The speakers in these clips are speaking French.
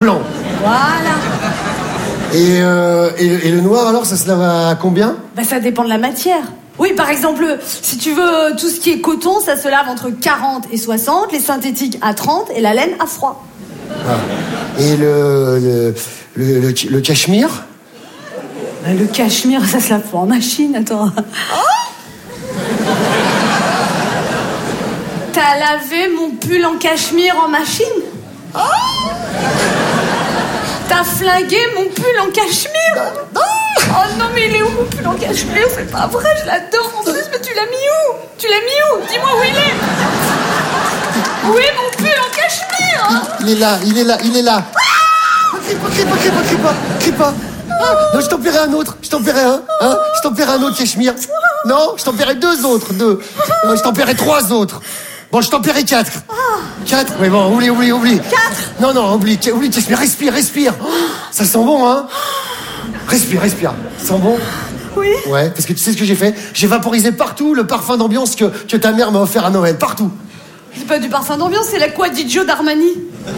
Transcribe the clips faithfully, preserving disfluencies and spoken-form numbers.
blanc. Voilà. Et, euh, et, et le noir, alors, ça se lave à combien? Bah, ça dépend de la matière. Oui, par exemple, si tu veux tout ce qui est coton, ça se lave entre quarante et soixante, les synthétiques à trente et la laine à froid. Ah. Et le, le, le, le, le cachemire? Bah, le cachemire, ça se lave pas en machine, attends. Oh, t'as lavé mon pull en cachemire en machine? Oh, t'as flingué mon pull en cachemire? Oh non, mais il est où mon pull en cachemire? C'est pas vrai, je l'adore en plus, mais tu l'as mis où? Tu l'as mis où? Dis-moi où il est. Où est mon pull en cachemire? Il est là, il est là, il est là. Crie pas, crie pas, crie pas, crie pas, crie pas. Ah, non, je t'en paierai un autre, je t'en paierai un, hein, je t'en paierai un autre cachemire. Non, je t'en paierai deux autres, deux. Non, je t'en paierai trois autres. Bon, je t'en paierai quatre. Quatre? Mais bon, oublie, oublie, oublie. Quatre? Non, non, oublie, oublie, cachemire, respire, respire. Ça sent bon, hein? Respire, respire. Ça sent bon? Oui. Ouais, parce que tu sais ce que j'ai fait? J'ai vaporisé partout le parfum d'ambiance que, que ta mère m'a offert à Noël, partout. C'est pas du parfum d'ambiance, c'est la Quadiggio d'Armani.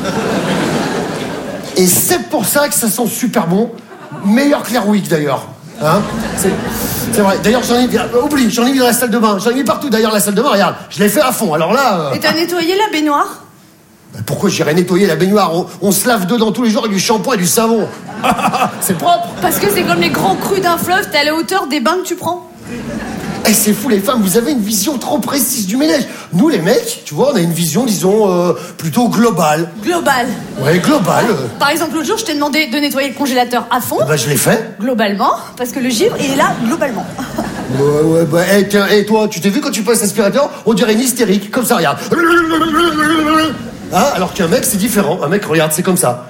Et c'est pour ça que ça sent super bon. Meilleur que l'Airwick d'ailleurs. Hein? C'est, c'est vrai. D'ailleurs, j'en ai mis, oublie, j'en ai mis dans la salle de bain. J'en ai mis partout d'ailleurs, la salle de bain. Regarde, je l'ai fait à fond. Alors là. Euh... Et t'as nettoyé la baignoire? Bah pourquoi j'irais nettoyer la baignoire? on, on se lave dedans tous les jours avec du shampoing et du savon. C'est propre. Parce que c'est comme les grands crus d'un fleuve, t'es à la hauteur des bains que tu prends. Eh, c'est fou, les femmes, vous avez une vision trop précise du ménage. Nous, les mecs, tu vois, on a une vision, disons, euh, plutôt globale. Global. Ouais, globale. Par exemple, l'autre jour, je t'ai demandé de nettoyer le congélateur à fond. Bah, je l'ai fait. Globalement, parce que le givre, il est là globalement. Ouais, ouais, bah, hey, tiens, hey, toi, tu t'es vu quand tu passes l'aspirateur? On dirait une hystérique, comme ça, regarde. Hein, alors qu'un mec, c'est différent. Un mec, regarde, c'est comme ça.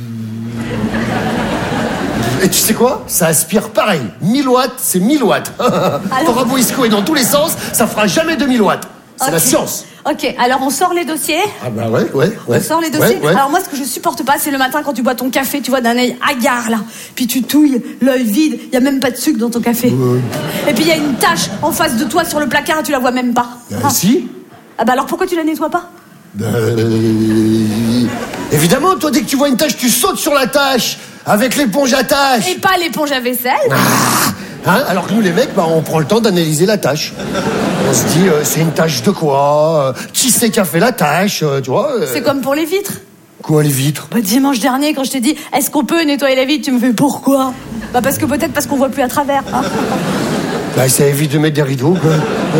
Et tu sais quoi? Ça aspire pareil. mille watts, c'est mille watts. T'auras beau escouer dans tous les sens, ça fera jamais deux mille watts. C'est okay. La science. Ok, alors on sort les dossiers. Ah bah ouais, ouais, ouais. On sort les dossiers. Ouais, ouais. Alors moi, ce que je supporte pas, c'est le matin quand tu bois ton café, tu vois, d'un œil hagard, là. Puis tu touilles, l'œil vide, il y a même pas de sucre dans ton café. Ouais. Et puis il y a une tache en face de toi sur le placard et tu la vois même pas. Bah ah. si. Ah bah alors pourquoi tu la nettoies pas? Euh... Évidemment, toi, dès que tu vois une tache, tu sautes sur la tache avec l'éponge à tache. Et pas l'éponge à vaisselle. Ah, hein, alors que nous, les mecs, bah, on prend le temps d'analyser la tâche. On se dit, euh, c'est une tâche de quoi? euh, Qui c'est qui a fait la tâche? euh, Tu vois euh... C'est comme pour les vitres. Quoi, les vitres? Bah, dimanche dernier, quand je t'ai dit, est-ce qu'on peut nettoyer la vitre, tu me fais pourquoi? Bah parce que peut-être parce qu'on voit plus à travers. Hein. Bah ça évite de mettre des rideaux, quoi.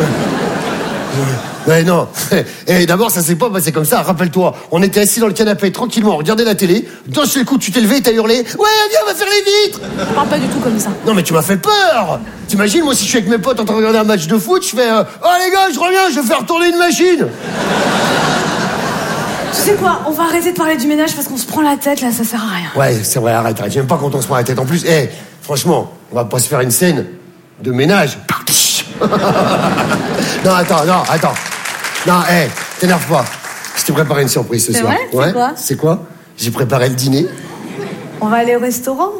Ouais, non. Et d'abord, ça s'est pas passé comme ça. Rappelle-toi, on était assis dans le canapé tranquillement, on regardait la télé. D'un seul coup, tu t'es levé et t'as hurlé. Ouais, viens, on va faire les vitres. Je parle pas du tout comme ça. Non, mais tu m'as fait peur. T'imagines, moi, si je suis avec mes potes en train de regarder un match de foot, je fais euh, oh les gars, je reviens, je vais faire tourner une machine. Tu sais quoi? On va arrêter de parler du ménage parce qu'on se prend la tête là, ça sert à rien. Ouais, c'est vrai, arrête, arrête. J'aime pas quand on se prend la tête. En plus, hé, hey, franchement, on va pas se faire une scène de ménage. Non, attends, non, attends. Non, hé, hey, t'énerve pas. Je t'ai préparé une surprise ce c'est soir. Vrai, c'est quoi? C'est quoi? J'ai préparé le dîner. On va aller au restaurant.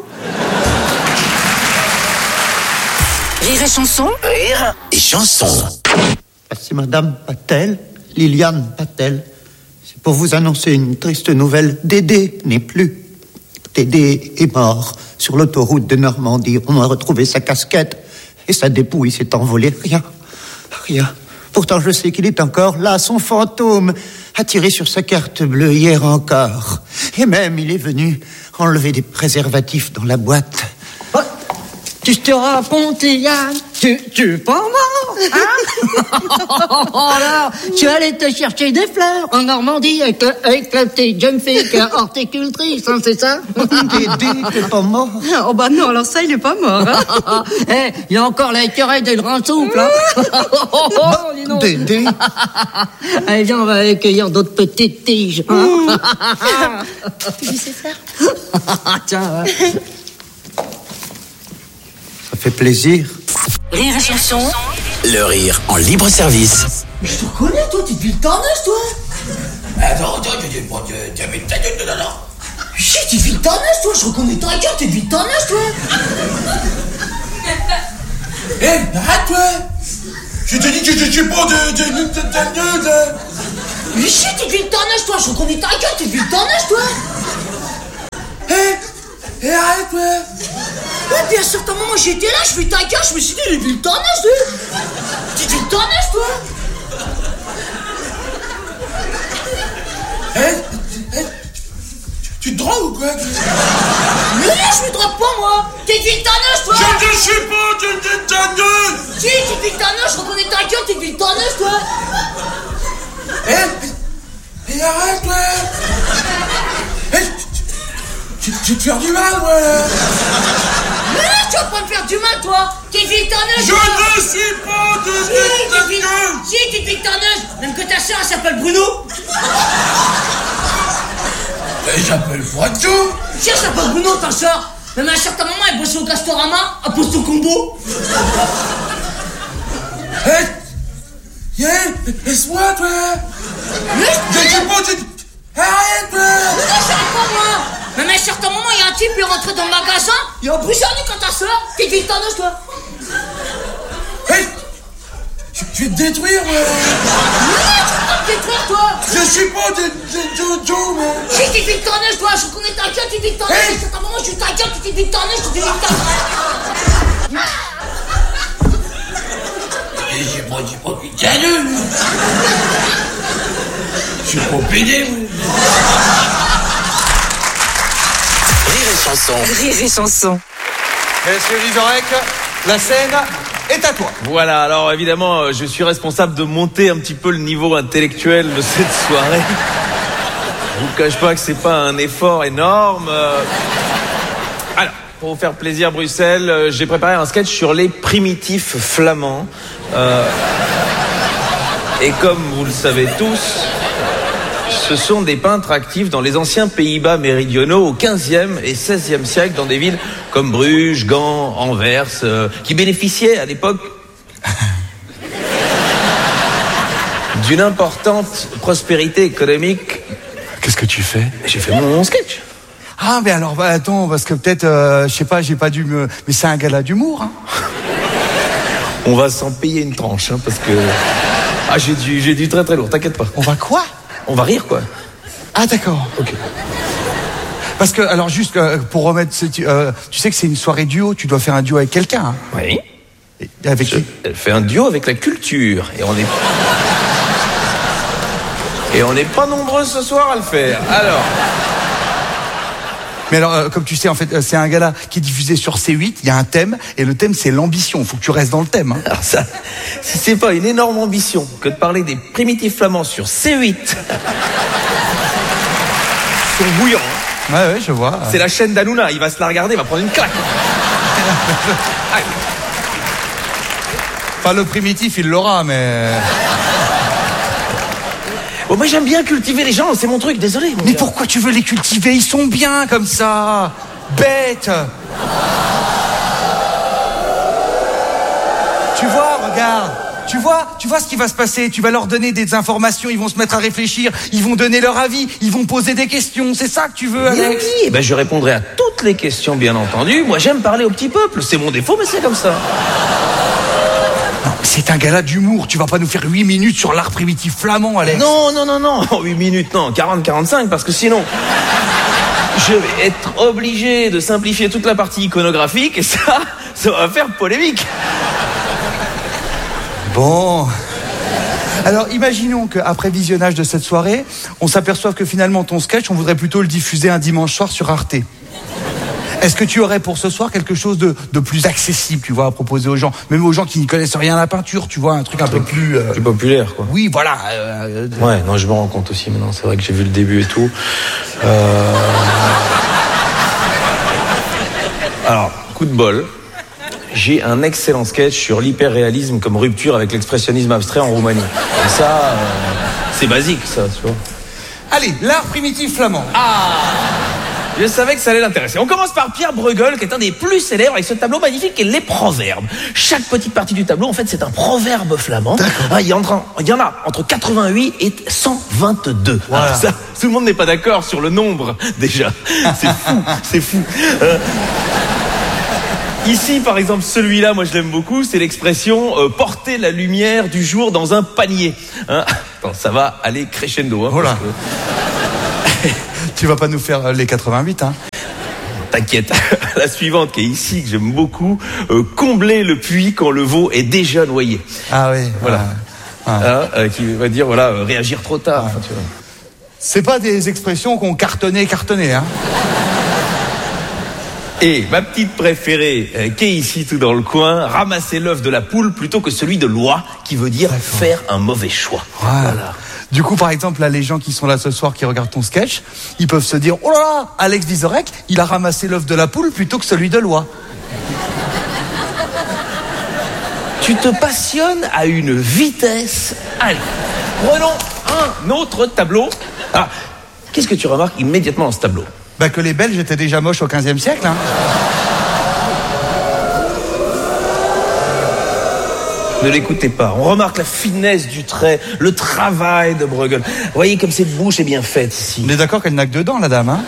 Rire et chanson. Rire et chanson. C'est Madame Patel, Liliane Patel. C'est pour vous annoncer une triste nouvelle. Dédé n'est plus. Dédé est mort sur l'autoroute de Normandie. On a retrouvé sa casquette et sa dépouille s'est envolée. Rien, rien. Pourtant, je sais qu'il est encore là, son fantôme, a tiré sur sa carte bleue hier encore. Et même, il est venu enlever des préservatifs dans la boîte. Oh, tu te racontes, Yann, tu, tu es pas mort, hein? Alors, tu allais te chercher des fleurs en Normandie avec, avec la petite jeune fille qui est horticultrice, hein, c'est ça? Dédé, t'es pas mort? Oh bah non, alors ça, il est pas mort, hein? Eh, hey, il y a encore l'écureuil des grands souples, hein? Oh, dis donc. Dédé. Allez, viens, on va accueillir d'autres petites tiges, hein? Tu sais faire? Tiens, ouais. Ça fait plaisir. Rire et chanson. Le rire en libre service. Mais je te reconnais, toi, t'es depuis le tournage, toi. Attends, attends, tu t'as mis ta gueule dedans, non? Chut, t'es depuis le tournage, toi, je reconnais ta gueule, t'es depuis le tournage, toi. Hé, arrête, toi. Je te dis que je suis pas de de de de de. Mais chut, t'es depuis le tournage, toi, je reconnais ta gueule, t'es depuis le tournage, toi. Et arrête, ouais. Ouais, puis à un certain moment, j'étais là, je fais ta gueule, je me suis dit, il est vu le tonnage, lui. Tu dis le tonnage, toi. Eh, eh, tu te drogues ou quoi? Mais là, je me drogue pas, moi. T'es vu le tonnage, toi. Je te suis pas, tu te tonnage. Si, t'es vu le tonnage, je reconnais ta gueule, t'es vu le tonnage, toi. Eh, et arrête, ouais. Eh, tu, tu, tu te fais du mal, ouais. Mais là, tu vas pas me faire du mal, toi. T'es vu le tonnage, Je toi. ne suis pas de Si, t'es vu le- Si, t'es vu le tonnage. Même que ta soeur, elle s'appelle Bruno. Et j'appelle pas tout. Si, elle s'appelle Bruno, ta soeur. Même à un certain moment, elle bossait au Castorama, à poste au combo. Eh, yeah, laisse-moi, toi. Mais Je je suis pas, tu... Arrête, toi. Mais non, j'arrête pas, moi. Même à un certain moment, il y a un type, il est rentré dans le magasin, il a brûlé quand ta soeur. T'es vu le tonnage, toi. Hey, je, je vais te détruire, ouais. Mais non, tu vas pas me détruire, toi. Je suis pas de, de Jojo, moi. Si, t'es vu le tonnage, toi. Je reconnais ta gueule, t'es vu le tonnage. Hey. À un certain moment, je suis ta gueule, t'es vu le tonnage, t'es vu le tonnage. Et j'ai pas dit pas putain de. Je suis pas pédé, moi. Rire et chanson. Rire et chanson. Monsieur Vizorek, la scène est à toi. Voilà, alors évidemment, je suis responsable de monter un petit peu le niveau intellectuel de cette soirée. Je vous cache pas que c'est pas un effort énorme. Alors, pour vous faire plaisir, Bruxelles, j'ai préparé un sketch sur les primitifs flamands. Euh... Et comme vous le savez tous, ce sont des peintres actifs dans les anciens Pays-Bas méridionaux au quinzième et seizième siècle, dans des villes comme Bruges, Gand, Anvers, euh, qui bénéficiaient à l'époque d'une importante prospérité économique. Qu'est-ce que tu fais? J'ai fait mon sketch. Ah, mais alors, bah, attends, parce que peut-être, euh, je sais pas, j'ai pas dû me... Mais c'est un gala d'humour, hein. On va s'en payer une tranche, hein, parce que... Ah, j'ai du, j'ai du très très lourd, t'inquiète pas. On va quoi? On va rire, quoi. Ah, d'accord. Ok. Parce que, alors, juste euh, pour remettre... Ce, euh, tu sais que c'est une soirée duo, tu dois faire un duo avec quelqu'un, hein. Oui. Et avec Je, qui? Elle fait un duo avec la culture, et on est... Et on n'est pas nombreux ce soir à le faire. Alors... Mais alors, euh, comme tu sais, en fait, euh, c'est un gala qui est diffusé sur C huit, il y a un thème, et le thème, c'est l'ambition. Faut que tu restes dans le thème, hein. Alors ça, si c'est pas une énorme ambition que de parler des primitifs flamands sur C huit... Ils sont bouillants, hein. Ouais, ouais, je vois. C'est la chaîne d'Hanouna, il va se la regarder, il va prendre une claque. Allez. Enfin, le primitif, il l'aura, mais... Bon, moi j'aime bien cultiver les gens, c'est mon truc, désolé. Mon Mais gars. pourquoi tu veux les cultiver? Ils sont bien comme ça. Bêtes. Tu vois, regarde. Tu vois, tu vois ce qui va se passer. Tu vas leur donner des informations, ils vont se mettre à réfléchir, ils vont donner leur avis, ils vont poser des questions. C'est ça que tu veux, Oui, Alex? oui, ben je répondrai à toutes les questions, bien entendu. Moi j'aime parler au petit peuple, c'est mon défaut, mais c'est comme ça. Non, c'est un gala d'humour. Tu vas pas nous faire huit minutes sur l'art primitif flamand, Alex. Non, non, non, non, huit minutes, non, quarante, quarante-cinq, parce que sinon, je vais être obligé de simplifier toute la partie iconographique, et ça, ça va faire polémique. Bon. Alors, imaginons qu'après visionnage de cette soirée, on s'aperçoive que finalement, ton sketch, on voudrait plutôt le diffuser un dimanche soir sur Arte. Est-ce que tu aurais pour ce soir quelque chose de, de plus accessible, tu vois, à proposer aux gens, même aux gens qui n'y connaissent rien à la peinture, tu vois, un truc un peu plus... euh, Plus populaire, quoi. Oui, voilà. euh, euh, Ouais, non, je me rends compte aussi maintenant, c'est vrai que j'ai vu le début et tout. Euh... Alors, coup de bol, j'ai un excellent sketch sur l'hyperréalisme comme rupture avec l'expressionnisme abstrait en Roumanie. Et ça, euh, c'est basique, ça, tu vois. Allez, l'art primitif flamand. Je savais que ça allait l'intéresser. On commence par Pierre Bruegel, qui est un des plus célèbres avec ce tableau magnifique qui est les proverbes. Chaque petite partie du tableau, en fait, c'est un proverbe flamand. Ah, il, y en a, il y en a entre quatre-vingt-huit et cent vingt-deux. Voilà. Alors ça, tout le monde n'est pas d'accord sur le nombre, déjà. C'est fou, c'est fou. Euh, Ici, par exemple, celui-là, moi je l'aime beaucoup, c'est l'expression euh, « porter la lumière du jour dans un panier hein ». Attends, ça va aller crescendo. Hein, Voilà. parce que... Tu vas pas nous faire euh, les quatre-vingt-huit, hein? t'inquiète. La suivante qui est ici, que j'aime beaucoup, euh, combler le puits quand le veau est déjà noyé. Ah oui. Voilà. Ah. Hein, euh, qui va dire, voilà, euh, réagir trop tard. Enfin, tu vois. C'est pas des expressions qu'on cartonnait, cartonnait, hein. Et ma petite préférée, euh, qui est ici tout dans le coin, ramasser l'œuf de la poule plutôt que celui de l'oie, qui veut dire faire un mauvais choix. Voilà. Voilà. Du coup, par exemple, là, les gens qui sont là ce soir, qui regardent ton sketch, ils peuvent se dire, oh là là, Alex Vizorek, il a ramassé l'œuf de la poule plutôt que celui de l'oie. Tu te passionnes à une vitesse. Allez, prenons un autre tableau. Ah, qu'est-ce que tu remarques immédiatement dans ce tableau? Bah que les Belges étaient déjà moches au quinzième siècle, hein. Ne l'écoutez pas. On remarque la finesse du trait, le travail de Bruegel. Voyez comme cette bouche est bien faite ici. On est d'accord qu'elle n'a que deux dents, la dame, hein.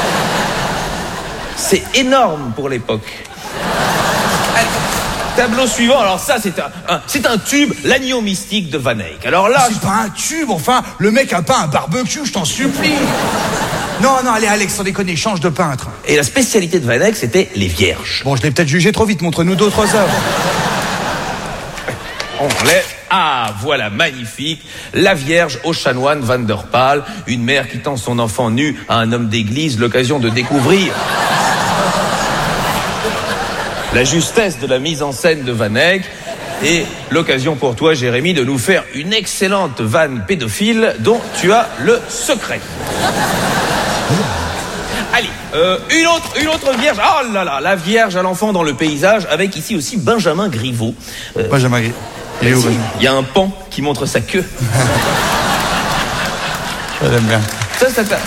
C'est énorme pour l'époque. Allez, tableau suivant. Alors ça, c'est un, un, c'est un tube, l'agneau mystique de Van Eyck. Alors là, c'est pas un tube, enfin. Le mec a pas un barbecue, je t'en supplie. Non, non, allez, Alex, sans déconner, change de peintre. Et la spécialité de Van Eyck, c'était les vierges. Bon, je l'ai peut-être jugé trop vite. Montre-nous d'autres œuvres. On enlève. Ah, voilà, magnifique. La Vierge au chanoine Van der Pal, une mère qui tend son enfant nu à un homme d'église, l'occasion de découvrir la justesse de la mise en scène de Van Eyck et l'occasion pour toi, Jérémy, de nous faire une excellente vanne pédophile dont tu as le secret. Allez, euh, une autre, une autre vierge. Oh là là, la Vierge à l'enfant dans le paysage, avec ici aussi Benjamin Griveaux. Euh, Benjamin Griveaux. Il est où, Benjamin ? Il y a un pan qui montre sa queue. Ça, j'aime bien. Ça, ça, ça.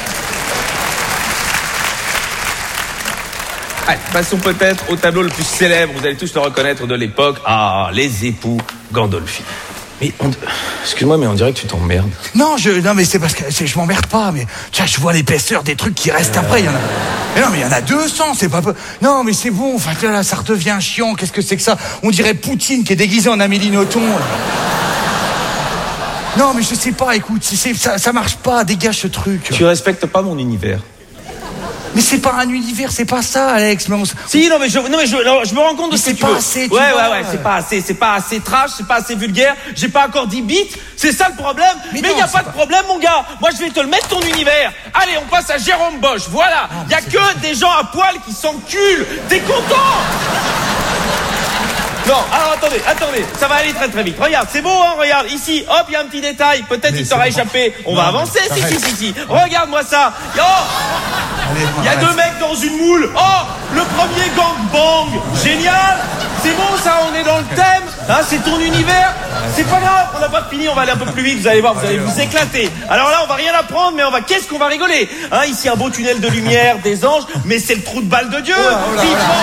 Allez, passons peut-être au tableau le plus célèbre, vous allez tous le reconnaître de l'époque. Ah, les époux Gandolfi. Mais on... excuse-moi, mais on dirait que tu t'emmerdes. Non, je, non, mais c'est parce que c'est, je m'emmerde pas, mais tiens, je vois l'épaisseur des trucs qui restent euh... après. Il y en a. Mais non, mais il y en a deux cents, c'est pas peu. Non, mais c'est bon. Enfin, là, ça redevient chiant. Qu'est-ce que c'est que ça? On dirait Poutine qui est déguisé en Amélie Nothomb. Non, mais je sais pas. Écoute, c'est, ça, ça marche pas. Dégage ce truc. Tu respectes pas mon univers. Mais c'est pas un univers, c'est pas ça, Alex. Mais on... Si, non, mais je, non, mais je, non, je me rends compte de mais ce que c'est tu pas veux. assez, tu ouais, vois. ouais, ouais, c'est pas assez, c'est pas assez trash, c'est pas assez vulgaire. J'ai pas encore dit bite, c'est ça le problème. Mais il y a pas de pas... problème, mon gars. Moi, je vais te le mettre ton univers. Allez, on passe à Jérôme Bosch. Voilà. Il y a que des gens à poil qui s'enculent. T'es content? Non, alors attendez, attendez, ça va aller très très vite. Regarde, c'est beau, hein, regarde, ici, hop, il y a un petit détail, peut-être mais il t'aura échappé. On non, va avancer, si, si, si, si. Regarde-moi ça. Oh, il y a deux mecs dans une moule. Oh, le premier gangbang. Génial. C'est bon, ça, on est dans le thème. Hein, c'est ton univers. C'est pas grave, on n'a pas fini, on va aller un peu plus vite, vous allez voir, vous allez vous éclater. Alors là, on va rien apprendre, mais on va, qu'est-ce qu'on va rigoler? Hein, ici, un beau tunnel de lumière, des anges, mais c'est le trou de balle de Dieu. Oh là, oh là,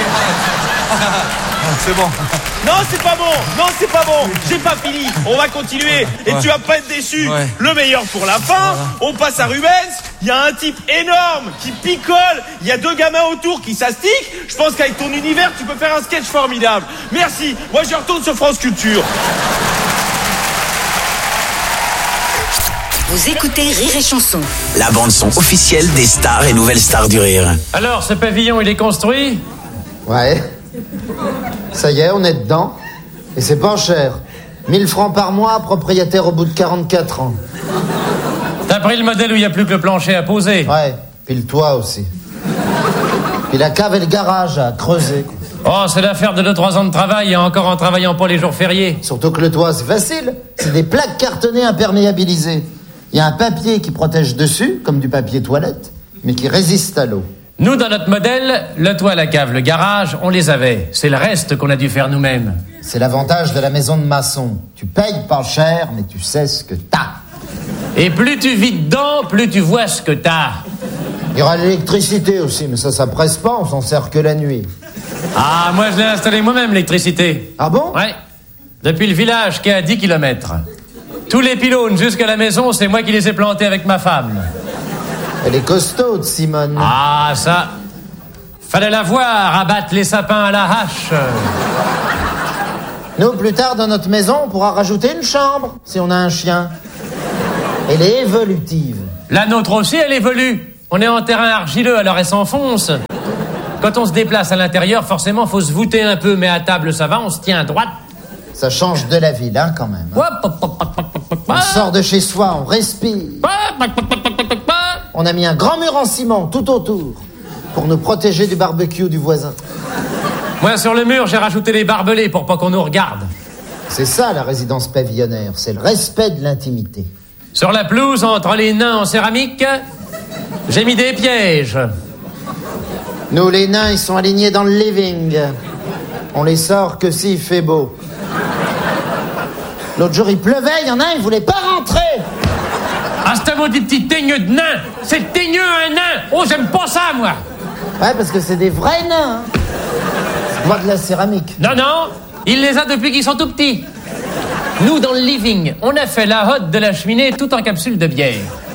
c'est bon. Non, c'est pas bon. Non, c'est pas bon. J'ai pas fini. On va continuer. Et ouais. Tu vas pas être déçu. Ouais. Le meilleur pour la fin. Ouais. On passe à Rubens. Il y a un type énorme qui picole. Il y a deux gamins autour qui s'astiquent. Je pense qu'avec ton univers, tu peux faire un sketch formidable. Merci. Moi, je retourne sur France Culture. Vous écoutez Rire et Chanson. La bande-son officielle des stars et nouvelles stars du rire. Alors, ce pavillon, il est construit ? Ouais. Ça y est, on est dedans. Et c'est pas cher. mille francs par mois, propriétaire au bout de quarante-quatre ans. T'as pris le modèle où il n'y a plus que le plancher à poser? Ouais, puis le toit aussi. Puis la cave et le garage à creuser. Oh, c'est l'affaire de deux trois ans de travail, et encore en travaillant pas les jours fériés. Surtout que le toit, c'est facile. C'est des plaques cartonnées imperméabilisées. Il y a un papier qui protège dessus, comme du papier toilette, mais qui résiste à l'eau. Nous, dans notre modèle, le toit, la cave, le garage, on les avait. C'est le reste qu'on a dû faire nous-mêmes. C'est l'avantage de la maison de maçon. Tu payes pas cher, mais tu sais ce que t'as. Et plus tu vis dedans, plus tu vois ce que t'as. Il y aura l'électricité aussi, mais ça, ça presse pas, on s'en sert que la nuit. Ah, moi, je l'ai installé moi-même, l'électricité. Ah bon? Ouais. Depuis le village qui est à dix kilomètres. Tous les pylônes jusqu'à la maison, c'est moi qui les ai plantés avec ma femme. Elle est costaude, Simone. Ah, ça... Fallait la voir abattre les sapins à la hache. Nous, plus tard, dans notre maison, on pourra rajouter une chambre, si on a un chien. Elle est évolutive. La nôtre aussi, elle évolue. On est en terrain argileux, alors elle s'enfonce. Quand on se déplace à l'intérieur, forcément, faut se voûter un peu, mais à table, ça va, on se tient à droite. Ça change de la ville, hein, quand même. On sort de chez soi, on respire. On a mis un grand mur en ciment tout autour pour nous protéger du barbecue du voisin. Moi, sur le mur, j'ai rajouté les barbelés pour pas qu'on nous regarde. C'est ça, la résidence pavillonnaire. C'est le respect de l'intimité. Sur la pelouse, entre les nains en céramique, j'ai mis des pièges. Nous, les nains, ils sont alignés dans le living. On les sort que s'il fait beau. L'autre jour, il pleuvait, il y en a un, il voulait pas rentrer. Ah, c'est un maudit petit teigneux de nain. C'est teigneux, un nain. Oh, j'aime pas ça, moi. Ouais, parce que c'est des vrais nains. Hein. C'est pas de la céramique. Non, non, il les a depuis qu'ils sont tout petits. Nous, dans le living, on a fait la hotte de la cheminée tout en capsule de bière.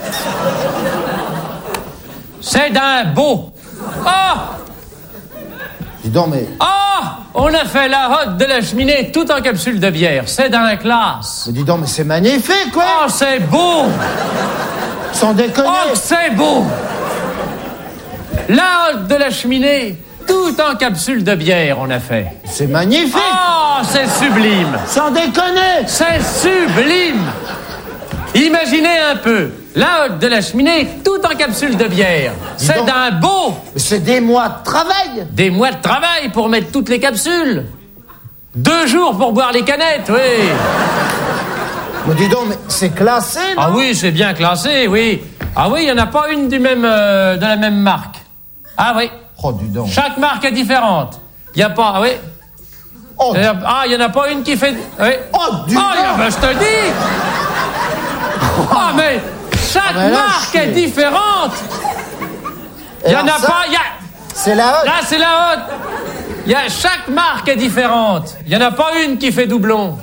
C'est d'un beau. Oh! Dis donc, mais... Oh! On a fait la hotte de la cheminée tout en capsule de bière. C'est d'un classe. Mais dis donc, mais c'est magnifique, quoi! Oh, c'est beau! Sans déconner! Oh, c'est beau! La hotte de la cheminée tout en capsule de bière, on a fait. C'est magnifique! Oh, c'est sublime! Sans déconner! C'est sublime! Imaginez un peu, la hotte de la cheminée, tout en capsule de bière. Dis C'est donc. d'un beau! C'est des mois de travail! Des mois de travail pour mettre toutes les capsules. Deux jours pour boire les canettes, oui. Mais dis donc, mais c'est classé, non? Ah oui, c'est bien classé, oui. Ah oui, il n'y en a pas une du même, euh, de la même marque. Ah oui. Oh, dis donc. Chaque marque est différente. Il n'y a pas, ah oui. Oh, Il y a- Ah, il n'y en a pas une qui fait... Oui. oh dis Oh, donc. il y a- ben, je te dis. Ah, mais chaque Ah, mais là, marque je suis- est différente. Il n'y en a alors ça, pas... il Y a... C'est la hotte. Là, c'est la haute. Il y a... Chaque marque est différente. Il n'y en a pas une qui fait doublon.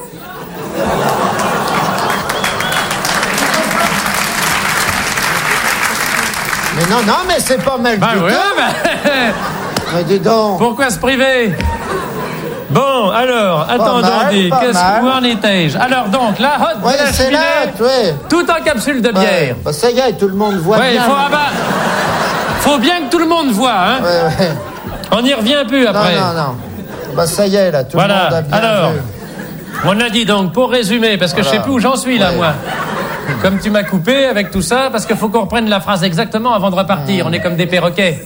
Mais non, non, mais c'est pas mal Ben du oui, tout. ben... Mais dis donc. Pourquoi se priver? Bon, alors, attendons, mal, dis, pas qu'est-ce mal. où en étais-je? Alors donc, la hotte Ouais, de la c'est cheminée, la hotte, ouais. tout en capsule de bière. Ouais. Bah, ça y est, tout le monde voit Ouais, il bien. faut, mais- ah bah, faut bien que tout le monde voit, hein. Ouais, ouais. On n'y revient plus après. Non, non, non. Bah, ça y est, là, tout Voilà. le monde a bien Alors, vu. on a dit donc, pour résumer, parce que je sais Voilà. plus où j'en suis là, Ouais. moi. Comme tu m'as coupé avec tout ça, parce qu'il faut qu'on reprenne la phrase exactement avant de repartir. On est comme des perroquets.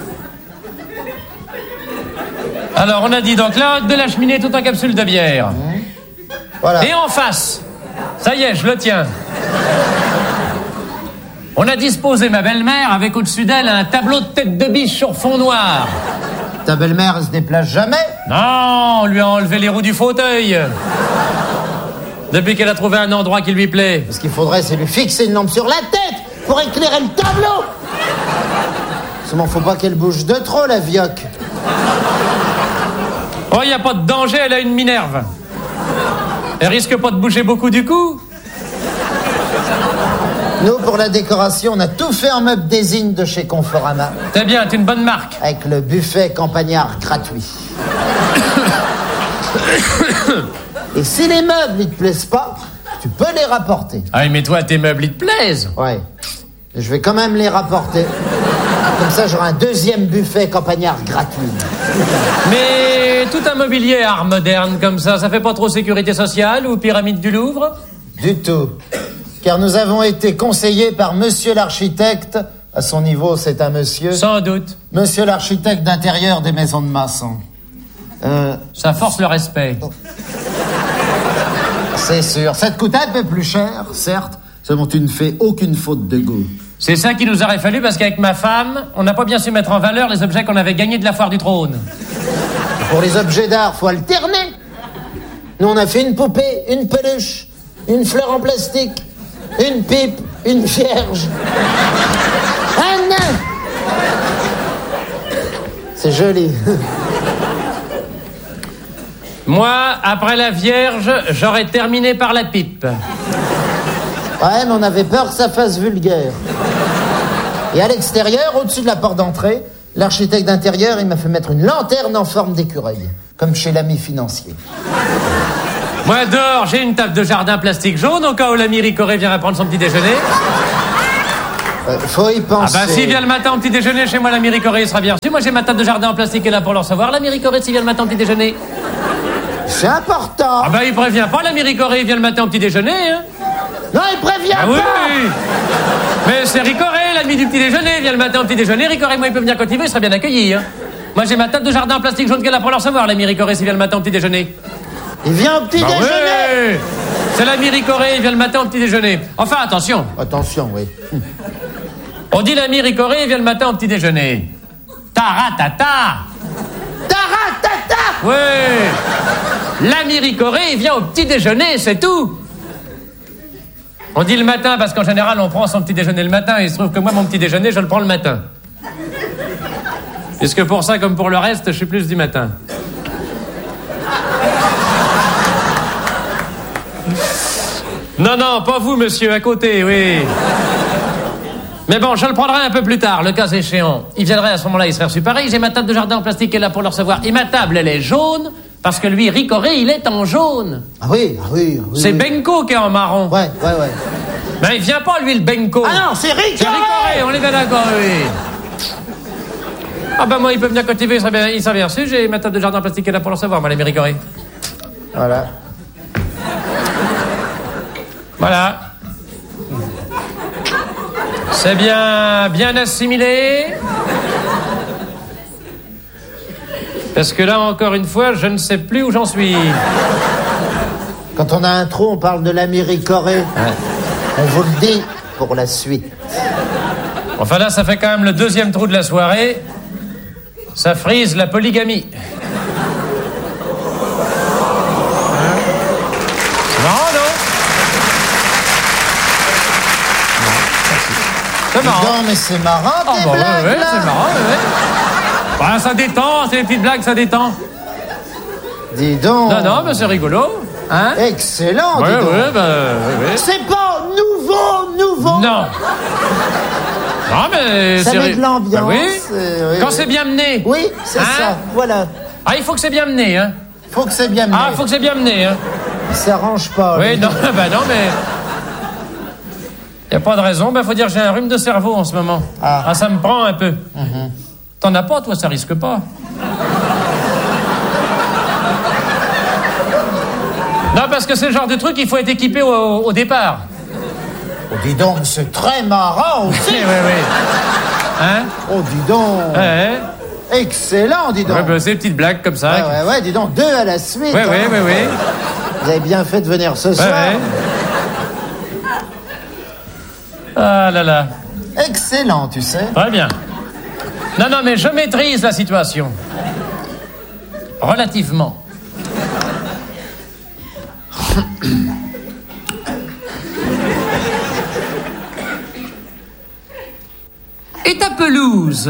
Alors, on a dit donc la hotte de la cheminée tout en capsule de bière. Voilà. Et en face, ça y est, je le tiens. On a disposé ma belle-mère avec au-dessus d'elle un tableau de tête de biche sur fond noir. Ta belle-mère, elle se déplace jamais? Non, on lui a enlevé les roues du fauteuil. Depuis qu'elle a trouvé un endroit qui lui plaît. Ce qu'il faudrait, c'est lui fixer une lampe sur la tête pour éclairer le tableau. Seulement, faut pas qu'elle bouge de trop, la vioque. Oh, il n'y a pas de danger, elle a une Minerve. Elle risque pas de bouger beaucoup du coup. Nous, pour la décoration, on a tout fait en meuble désigne de chez Conforama. C'est bien, c'est une bonne marque. Avec le buffet campagnard gratuit. Et si les meubles, ils te plaisent pas, tu peux les rapporter. Ah, mais toi, tes meubles, ils te plaisent. Ouais. Je vais quand même les rapporter. Comme ça, j'aurai un deuxième buffet campagnard gratuit. Mais tout un mobilier art moderne comme ça, ça fait pas trop sécurité sociale ou pyramide du Louvre? Du tout. Car nous avons été conseillés par monsieur l'architecte. À son niveau, c'est un monsieur. Sans doute. Monsieur l'architecte d'intérieur des maisons de maçons. Euh, Ça force le respect. c'est sûr. Ça te coûte un peu plus cher, certes. Seulement, tu ne fais aucune faute de goût. C'est ça qu'il nous aurait fallu parce qu'avec ma femme, on n'a pas bien su mettre en valeur les objets qu'on avait gagnés de la foire du trône. Pour les objets d'art, faut alterner. Nous, on a fait une poupée, une peluche, une fleur en plastique, une pipe, une vierge, un nain. C'est joli. Moi, après la Vierge, j'aurais terminé par la pipe. Ouais, mais on avait peur que ça fasse vulgaire. Et à l'extérieur, au-dessus de la porte d'entrée, l'architecte d'intérieur, il m'a fait mettre une lanterne en forme d'écureuil, comme chez l'ami financier. Moi, dehors, j'ai une table de jardin plastique jaune au cas où l'ami Ricoré viendrait prendre son petit déjeuner. Euh, faut y penser. Ah bah s'il vient le matin au petit déjeuner chez moi, l'ami Ricoré, il sera bien reçu. Moi j'ai ma table de jardin en plastique qui est là pour le recevoir. L'ami Ricoré, s'il vient le matin au petit déjeuner. C'est important. Ah bah il prévient pas, l'ami Ricoré, il vient le matin au petit déjeuner, hein. Non, il prévient ah, pas. Oui. Mais c'est Ricoré, l'ami du petit déjeuner, il vient le matin au petit déjeuner. Ricoré, moi il peut venir quand il veut, il sera bien accueilli, hein. Moi j'ai ma table de jardin en plastique jaune qui est là pour le recevoir, l'ami Ricoré, s'il vient le matin au petit déjeuner. Il vient au petit bah déjeuner. Oui. C'est l'ami Ricoré, il vient le matin au petit déjeuner. Enfin, attention. Attention, oui. On dit l'ami Ricoré, il vient le matin au petit déjeuner. Taratata. Taratata. Oui. L'ami Ricoré, il vient au petit déjeuner, c'est tout. On dit le matin parce qu'en général, on prend son petit déjeuner le matin. Il se trouve que moi, mon petit déjeuner, je le prends le matin. Puisque pour ça, comme pour le reste, je suis plus du matin. Non, non, pas vous, monsieur, à côté, oui. Mais bon, je le prendrai un peu plus tard, le cas échéant. Il viendrait à ce moment-là, il serait reçu pareil. J'ai ma table de jardin en plastique qui est là pour le recevoir. Et ma table, elle est jaune, parce que lui, Ricoré, il est en jaune. Ah oui, ah oui, ah oui. C'est oui. Benko qui est en marron. Ouais, ouais, ouais. Mais il vient pas, lui, le Benko. Ah non, c'est Ricoré. C'est Ricoré, on est bien d'accord, oui. Ah ben moi, il peut venir quand il veut, il serait bien, il serait bien reçu. J'ai ma table de jardin en plastique qui est là pour le recevoir, moi, l'ami Ricoré. Voilà. Voilà. C'est bien, bien assimilé. Parce que là, encore une fois, je ne sais plus où j'en suis. Quand on a un trou, on parle de l'ami Ricoré. Ouais. On vous le dit pour la suite. Enfin là, ça fait quand même le deuxième trou de la soirée. Ça frise la polygamie. Non, non. C'est marrant. Non, mais c'est marrant, tes oh, bah, blagues, ouais, ouais, là. c'est marrant, ouais, ouais. Bah, ça détend, c'est des petites blagues, ça détend. Dis donc. Non, non, mais c'est rigolo. Hein? Excellent, ouais, dis donc. Ouais, bah, ouais, ouais. C'est pas nouveau, nouveau. Non. Non, mais ça c'est... met de l'ambiance. Bah oui. Euh, oui, Quand oui. c'est bien mené. Oui, c'est hein? ça, voilà. Ah, il faut que c'est bien mené, hein. Faut que c'est bien mené. Ah, il faut que c'est bien mené, hein. Il s'arrange pas. Oui, lui. non, bah non, mais... Y a pas de raison, bah faut dire que j'ai un rhume de cerveau en ce moment. Ah, ah ça me prend un peu. Mm-hmm. T'en as pas, toi, ça risque pas. Non, parce que c'est le genre de truc, il faut être équipé au, au départ. Oh, dis donc, c'est très marrant aussi. Oui, oui, oui. Hein? Oh, dis donc. Ouais. Excellent, dis donc. Ouais, bah, c'est des petites blagues comme ça. Ouais, ouais, ouais, dis donc, deux à la suite. Ouais, hein. ouais, ouais, ouais. Vous avez bien fait de venir ce Ouais, soir. ouais. Ah là là. Excellent, tu sais. Très bien. Non, non, mais je maîtrise la situation. Relativement. Et ta pelouse?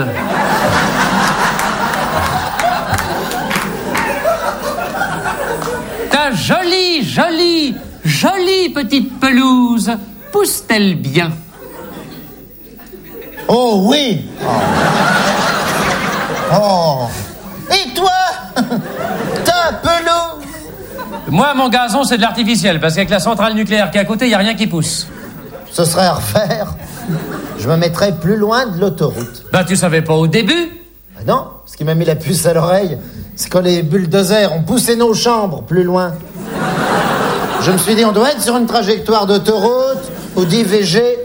Ta jolie, jolie, jolie petite pelouse pousse-t-elle bien? Oh oui. Oh. Oh. Et toi? Ta pelouse? Moi, mon gazon, c'est de l'artificiel, parce qu'avec la centrale nucléaire qui est à côté, il n'y a rien qui pousse. Ce serait à refaire. Je me mettrais plus loin de l'autoroute. Bah, tu savais pas au début? Bah non, ce qui m'a mis la puce à l'oreille, c'est quand les bulldozers ont poussé nos chambres plus loin. Je me suis dit, on doit être sur une trajectoire d'autoroute ou d'I V G. Et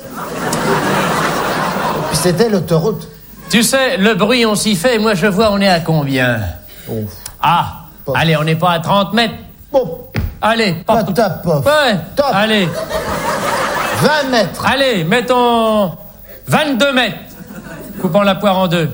puis c'était l'autoroute. Tu sais, le bruit, on s'y fait, et moi, je vois, on est à combien? Oh. Ah, Pof. allez, on n'est pas à trente mètres. Bon, Allez, pas pop. ta pof. Ouais, Top. allez, vingt mètres. allez, mettons vingt-deux mètres. Coupons la poire en deux.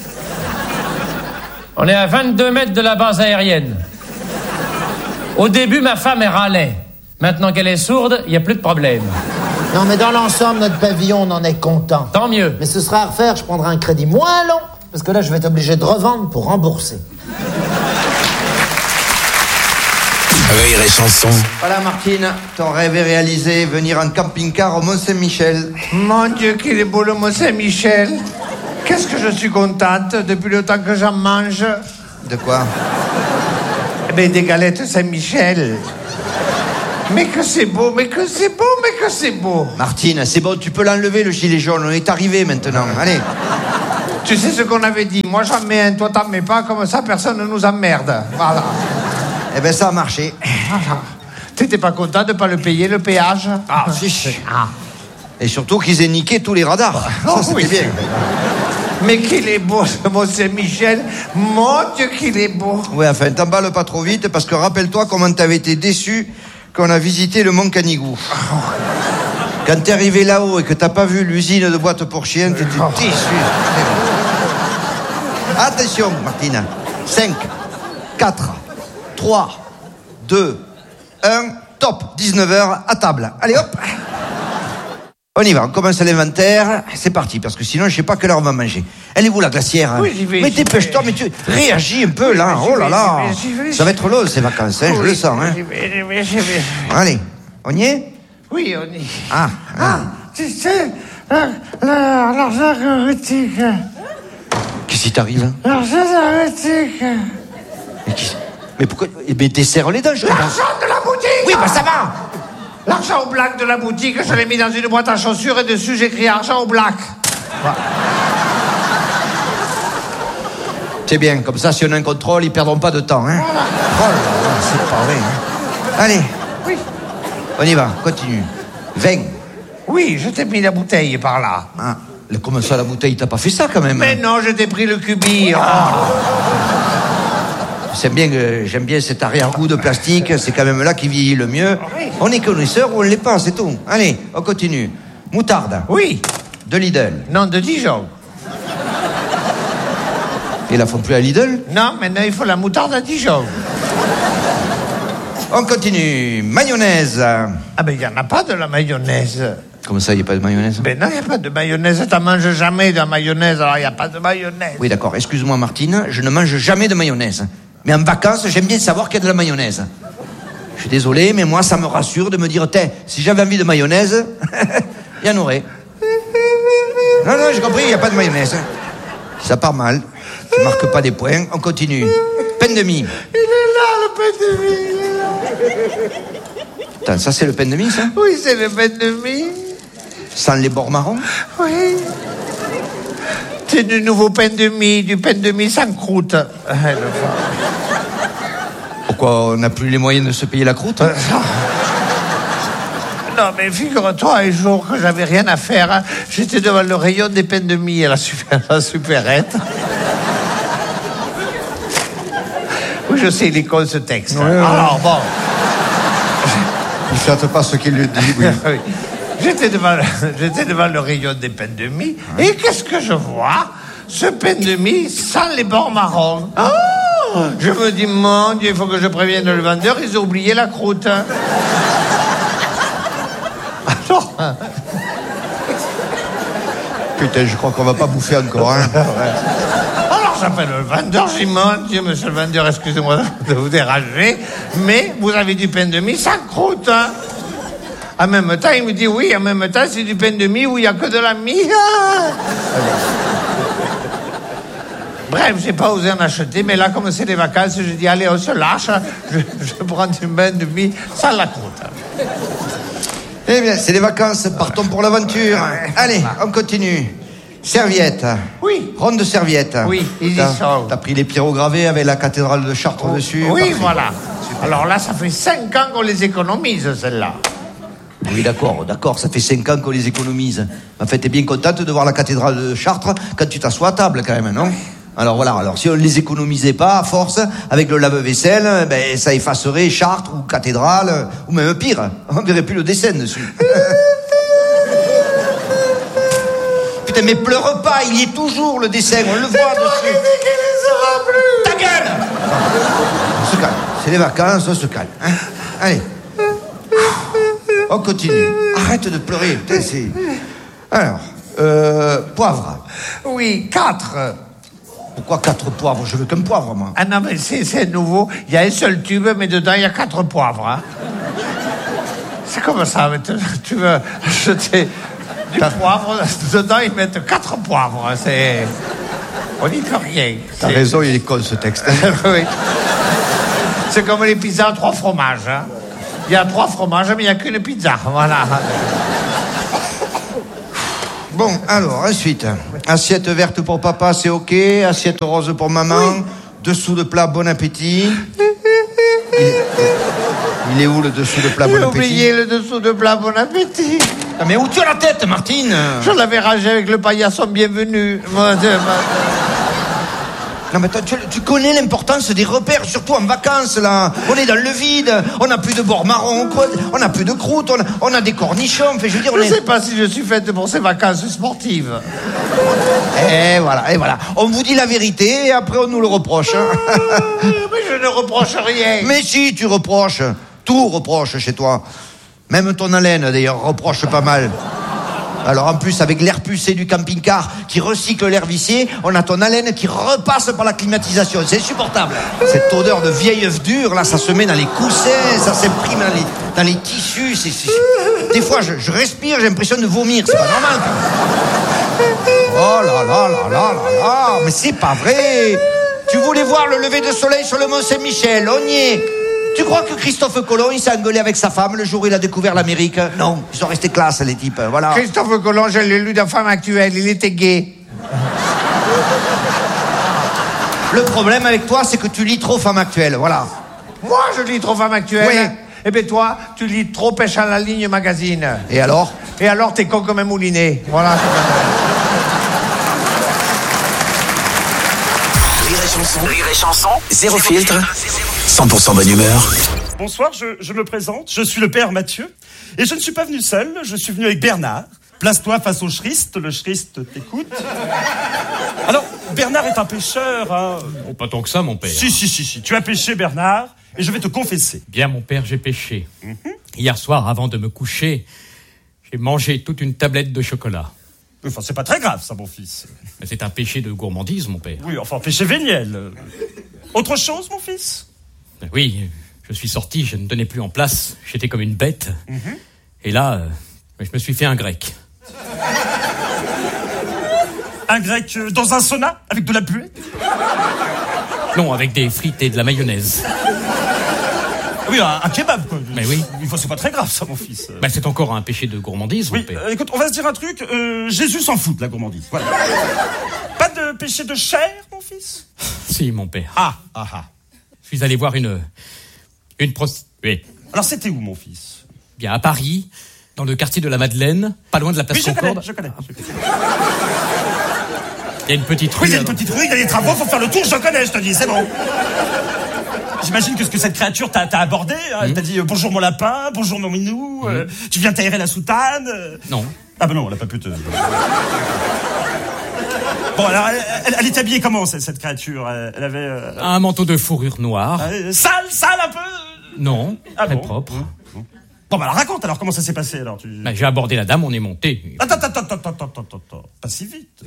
On est à vingt-deux mètres de la base aérienne. Au début, ma femme, elle râlait. Maintenant qu'elle est sourde, il n'y a plus de problème. Non, mais dans l'ensemble, notre pavillon, on en est content. Tant mieux. Mais ce sera à refaire, je prendrai un crédit moins long, parce que là, je vais être obligé de revendre pour rembourser. Rire et chanson. Voilà Martine, ton rêve est réalisé, venir en camping-car au Mont-Saint-Michel. Mon Dieu, qu'il est beau le Mont-Saint-Michel. Qu'est-ce que je suis contente depuis le temps que j'en mange. De quoi? Eh bien, des galettes Saint-Michel. Mais que c'est beau, mais que c'est beau, mais que c'est beau. Martine, c'est bon, tu peux l'enlever, le gilet jaune. On est arrivé maintenant. Allez. Tu sais ce qu'on avait dit? Moi, j'en mets un, toi, t'en mets pas. Comme ça, personne ne nous emmerde. Voilà. Eh ben, ça a marché. Voilà. T'étais pas content de pas le payer, le péage? Ah, si. Ah. Et surtout qu'ils aient niqué tous les radars. Oh, ça, c'était oui. bien. Mais qu'il est beau, ce Mont-Saint-Michel. Mon Dieu, qu'il est beau. Ouais, enfin, t'emballes pas trop vite, parce que rappelle-toi comment t'avais été déçu quand on a visité le Mont Canigou. Quand t'es arrivé là-haut et que t'as pas vu l'usine de boîtes pour chiens, t'étais déçu. Attention, Martina. cinq, quatre, trois, deux, un, top. dix-neuf heures, à table. Allez, hop. On y va, on commence l'inventaire. C'est parti, parce que sinon, je sais pas quelle heure on va manger. Elle est où, la glacière? Oui, j'y vais. Mais dépêche-toi, mais tu réagis un peu, là. Oh là là. J'y vais, j'y vais. Ça va être long, ces vacances, hein, je le sens. Hein. J'y vais, j'y vais, j'y vais. Allez, on y est? Oui, on y est. Ah, Ah, tu sais, la- la- l'argent hérétique. qu'est-ce qui t'arrive? L'argent hérétique. mais, qui... mais pourquoi? Mais t'es serre les dents, je L'argent de la boutique. Oui, bah ça va. L'argent au black de la boutique, je l'ai mis dans une boîte à chaussures et dessus j'ai écrit argent au black. C'est bien, comme ça, si on a un contrôle, ils perdront pas de temps. Hein. Oh là là, c'est pas vrai. Hein. Allez, Oui. on y va, continue. vingt. Oui, je t'ai mis la bouteille par là. Ah, le- comment ça, la bouteille, t'as pas fait ça quand même? Mais non, je t'ai pris le cubi. Oh. C'est bien que j'aime bien cet arrière-goût de plastique, c'est quand même là qui vieillit le mieux. On est connaisseur ou on l'est pas, c'est tout. Allez, on continue. Moutarde. Oui. De Lidl. Non, de Dijon. Ils la font plus à Lidl? Non, maintenant il faut la moutarde à Dijon. On continue. Mayonnaise. Ah ben il n'y en a pas de la mayonnaise. Comment ça, il n'y a pas de mayonnaise? Ben non, il n'y a pas de mayonnaise. T'en manges jamais de la mayonnaise, alors il n'y a pas de mayonnaise. Oui, d'accord. Excuse-moi, Martine, je ne mange jamais de mayonnaise. Mais en vacances, j'aime bien savoir qu'il y a de la mayonnaise. Je suis désolé, mais moi, ça me rassure de me dire, tiens, si j'avais envie de mayonnaise, il y en aurait. Non, non, j'ai compris, il n'y a pas de mayonnaise. Ça part mal. Tu marques pas des points. On continue. Pain de mie. Il est là, le pain de mie, il est là. Attends, ça, c'est le pain de mie, ça? Oui, c'est le pain de mie. Sans les bords marrons? Oui. C'est du nouveau pain de mie, du pain de mie sans croûte. Pourquoi on n'a plus les moyens de se payer la croûte? Hein? Non, mais figure-toi, un jour que j'avais rien à faire, hein, j'étais devant le rayon des pains de mie à la, super, la supérette. Oui, je sais, il est con ce texte. Ouais, ouais. Alors, bon. Il flatte pas ce qu'il lui dit, oui. Oui. J'étais devant, j'étais devant le rayon des pains de mie, Ouais. et qu'est-ce que je vois? Ce pain de mie sans les bords marrons. Oh, je me dis, mon Dieu, il faut que je prévienne le vendeur, ils ont oublié la croûte. Hein. Alors, Putain, je crois qu'on va pas bouffer encore, hein. alors j'appelle le vendeur, je dis, mon Dieu, monsieur le vendeur, excusez-moi de vous déranger, mais vous avez du pain de mie sans croûte. Hein. En même temps, il me dit, oui, en même temps, c'est du pain de mie où il n'y a que de la mie. Ah. Bref, j'ai pas osé en acheter, mais là, comme c'est les vacances, je dis, allez, on se lâche, je, je prends du pain de mie sans la croûte. Eh bien, c'est les vacances, partons pour l'aventure. Allez, on continue. Serviette. Oui. Ronde de serviette. Oui, ils y T'as- sont. T'as pris les pyrogravés avec la cathédrale de Chartres dessus. Oui, Parfait. voilà. Alors là, ça fait cinq ans qu'on les économise, celles-là. Oui, d'accord, d'accord, ça fait cinq ans qu'on les économise. En fait, t'es bien contente de voir la cathédrale de Chartres quand tu t'assois à table, quand même, non? Alors voilà, alors si on ne les économisait pas, à force, avec le lave-vaisselle, ben, ça effacerait Chartres ou cathédrale, ou même pire, on verrait plus le dessin dessus. Putain, mais pleure pas, il y est toujours le dessin, on le voit dessus. Ta gueule! On se calme, c'est les vacances, on se calme. Hein. Allez. On continue. Arrête de pleurer, putain, c'est... Alors, euh, poivre. Oui, quatre. Pourquoi quatre poivres? Je veux qu'un poivre, moi. Ah non, mais c'est, c'est nouveau. Il y a un seul tube, mais dedans, il y a quatre poivres. Hein. C'est comme ça. Mais tu, tu veux acheter du poivre, dedans, ils mettent quatre poivres. C'est... On n'y peut rien. T'as C'est- raison, il est con, ce texte. Oui. C'est comme les pizzas à trois fromages. Hein. Il y a trois fromages, mais il n'y a qu'une pizza. Voilà. Bon, alors, ensuite, assiette verte pour papa, c'est ok. Assiette rose pour maman. Oui. Dessous de plat, bon appétit. Il est, il est où le dessous de plat, bon appétit? J'ai oublié le dessous de plat, bon appétit. Ah, mais où tu as la tête, Martine? Je l'avais rangé avec le paillasson bienvenu. Non, mais toi, tu, tu connais l'importance des repères, surtout en vacances, là. On est dans le vide, on n'a plus de bord marron, on n'a plus de croûte, on a, on a des cornichons. Enfin, je veux dire, on je est... sais pas si je suis faite pour ces vacances sportives. Et voilà, et voilà. On vous dit la vérité et après on nous le reproche. Mais je ne reproche rien. Mais si, tu reproches. Tout reproche chez toi. Même ton haleine, d'ailleurs, reproche pas mal. Alors en plus, avec l'air pucé du camping-car qui recycle l'air vicié, on a ton haleine qui repasse par la climatisation. C'est insupportable. Cette odeur de vieil œuf dur, là, ça se met dans les coussins, ça s'imprime dans les, dans les tissus. C'est, c'est... Des fois, je, je respire, j'ai l'impression de vomir. C'est pas normal. Oh là là là là là là. Mais c'est pas vrai. Tu voulais voir le lever de soleil sur le Mont Saint-Michel. On y est. Tu crois que Christophe Colomb, il s'est engueulé avec sa femme le jour où il a découvert l'Amérique? Non, ils sont restés classe, les types, voilà. Christophe Colomb, je l'ai lu dans Femme Actuelle, il était gay. Le problème avec toi, c'est que tu lis trop Femme Actuelle, voilà. Moi, je lis trop Femme Actuelle? Oui. Eh bien, toi, tu lis trop Pêche à la ligne magazine. Et alors? Et alors, t'es con comme un moulinet. Voilà. Rire et chanson. Rire et chanson. Zéro filtre. cent pour cent bonne humeur. Bonsoir, je, je me présente, je suis le père Mathieu. Et je ne suis pas venu seul, je suis venu avec Bernard. Place-toi face au Schrist, le Schrist t'écoute. Alors, Bernard est un pêcheur, hein. Oh, pas tant que ça, mon père. Si, si, si, si. Tu as pêché, Bernard, et je vais te confesser. Bien, mon père, j'ai pêché. Mm-hmm. Hier soir, avant de me coucher, j'ai mangé toute une tablette de chocolat. Enfin, c'est pas très grave, ça, mon fils. Mais c'est un péché de gourmandise, mon père. Oui, enfin, péché véniel. Autre chose, mon fils? Oui, je suis sorti, je ne tenais plus en place. J'étais comme une bête. Mm-hmm. Et là, euh, je me suis fait un grec. Un grec euh, dans un sauna, avec de la buée? Non, avec des frites et de la mayonnaise. Oui, un, un kebab, quoi. Mais oui. Enfin, c'est pas très grave, ça, mon fils. Bah, c'est encore un péché de gourmandise, oui, mon père. Euh, écoute, on va se dire un truc. Euh, Jésus s'en fout de la gourmandise. Voilà. Pas de péché de chair, mon fils? Si, mon père. Ah, ah, ah. Je suis allé voir une... une prostituée. Alors, c'était où, mon fils? Bien, à Paris, dans le quartier de la Madeleine, pas loin de la place oui, je Concorde. Connais, je connais, je connais. Il y a une petite rue. Oui, il y a une alors. petite rue, il y a des travaux, faut faire le tour, je connais, je te dis, c'est bon. J'imagine que ce que cette créature t'a, t'a abordé, hein, elle mmh. t'a dit euh, bonjour mon lapin, bonjour mon minou, mmh. euh, tu viens t'aérer la soutane. Euh... Non. Ah ben non, elle a pas pu te... Bon, alors, elle, elle, elle est habillée comment, cette, cette créature? Elle avait... Euh... Un manteau de fourrure noire. Euh, sale, sale un peu? Non, ah très bon propre. Mmh. Bon, bah alors raconte alors comment ça s'est passé alors tu... Bah, j'ai abordé la dame, on est monté. Attends, attends, attends, attends, attends, attends, attends, pas si vite.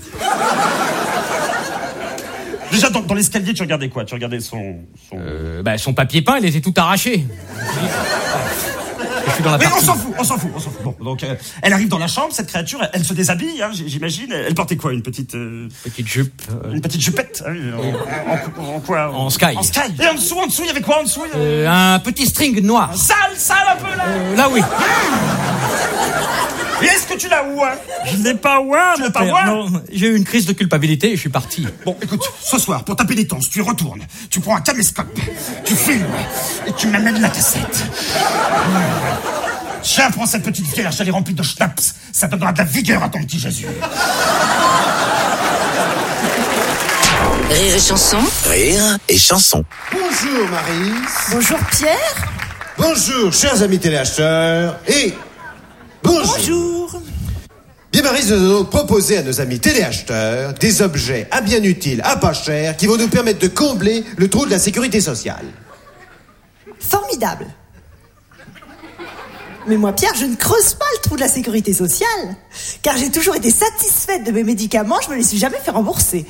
Déjà dans, dans l'escalier tu regardais quoi? Tu regardais son... Son, euh, bah, son papier peint, il était tout arraché. Je suis dans la Mais partie. on s'en fout, on s'en fout, on s'en fout. Bon, donc euh, elle arrive dans la chambre, cette créature, elle, elle se déshabille, hein, j'imagine. Elle portait quoi? Une petite... Euh... Petite jupe. Euh... Une petite jupette hein, en, en, en, en quoi? En sky. En sky. Et en dessous, en dessous, il y avait quoi en dessous? euh, Un petit string noir. Sale, sale un peu là. Euh, là oui. Et est-ce que tu l'as ouin? Je n'ai pas ouin, Tu mon l'as pas père. ouin? Non, j'ai eu une crise de culpabilité et je suis parti. Bon, écoute, ce soir, pour ta pénitence, tu y retournes, tu prends un caméscope, tu filmes et tu m'amènes la cassette. Tiens, prends cette petite vierge, elle est remplie de schnapps. Ça donnera de la vigueur à ton petit Jésus. Rire et chanson. Rire et chanson. Bonjour Marie. Bonjour Pierre. Bonjour chers amis téléacheteurs. Et bonjour. Bonjour. Bien Marie, nous allons donc proposer à nos amis téléacheteurs des objets à bien utiles, à pas cher, qui vont nous permettre de combler le trou de la sécurité sociale. Formidable. Mais moi, Pierre, je ne creuse pas le trou de la sécurité sociale, car j'ai toujours été satisfaite de mes médicaments, je me les suis jamais fait rembourser.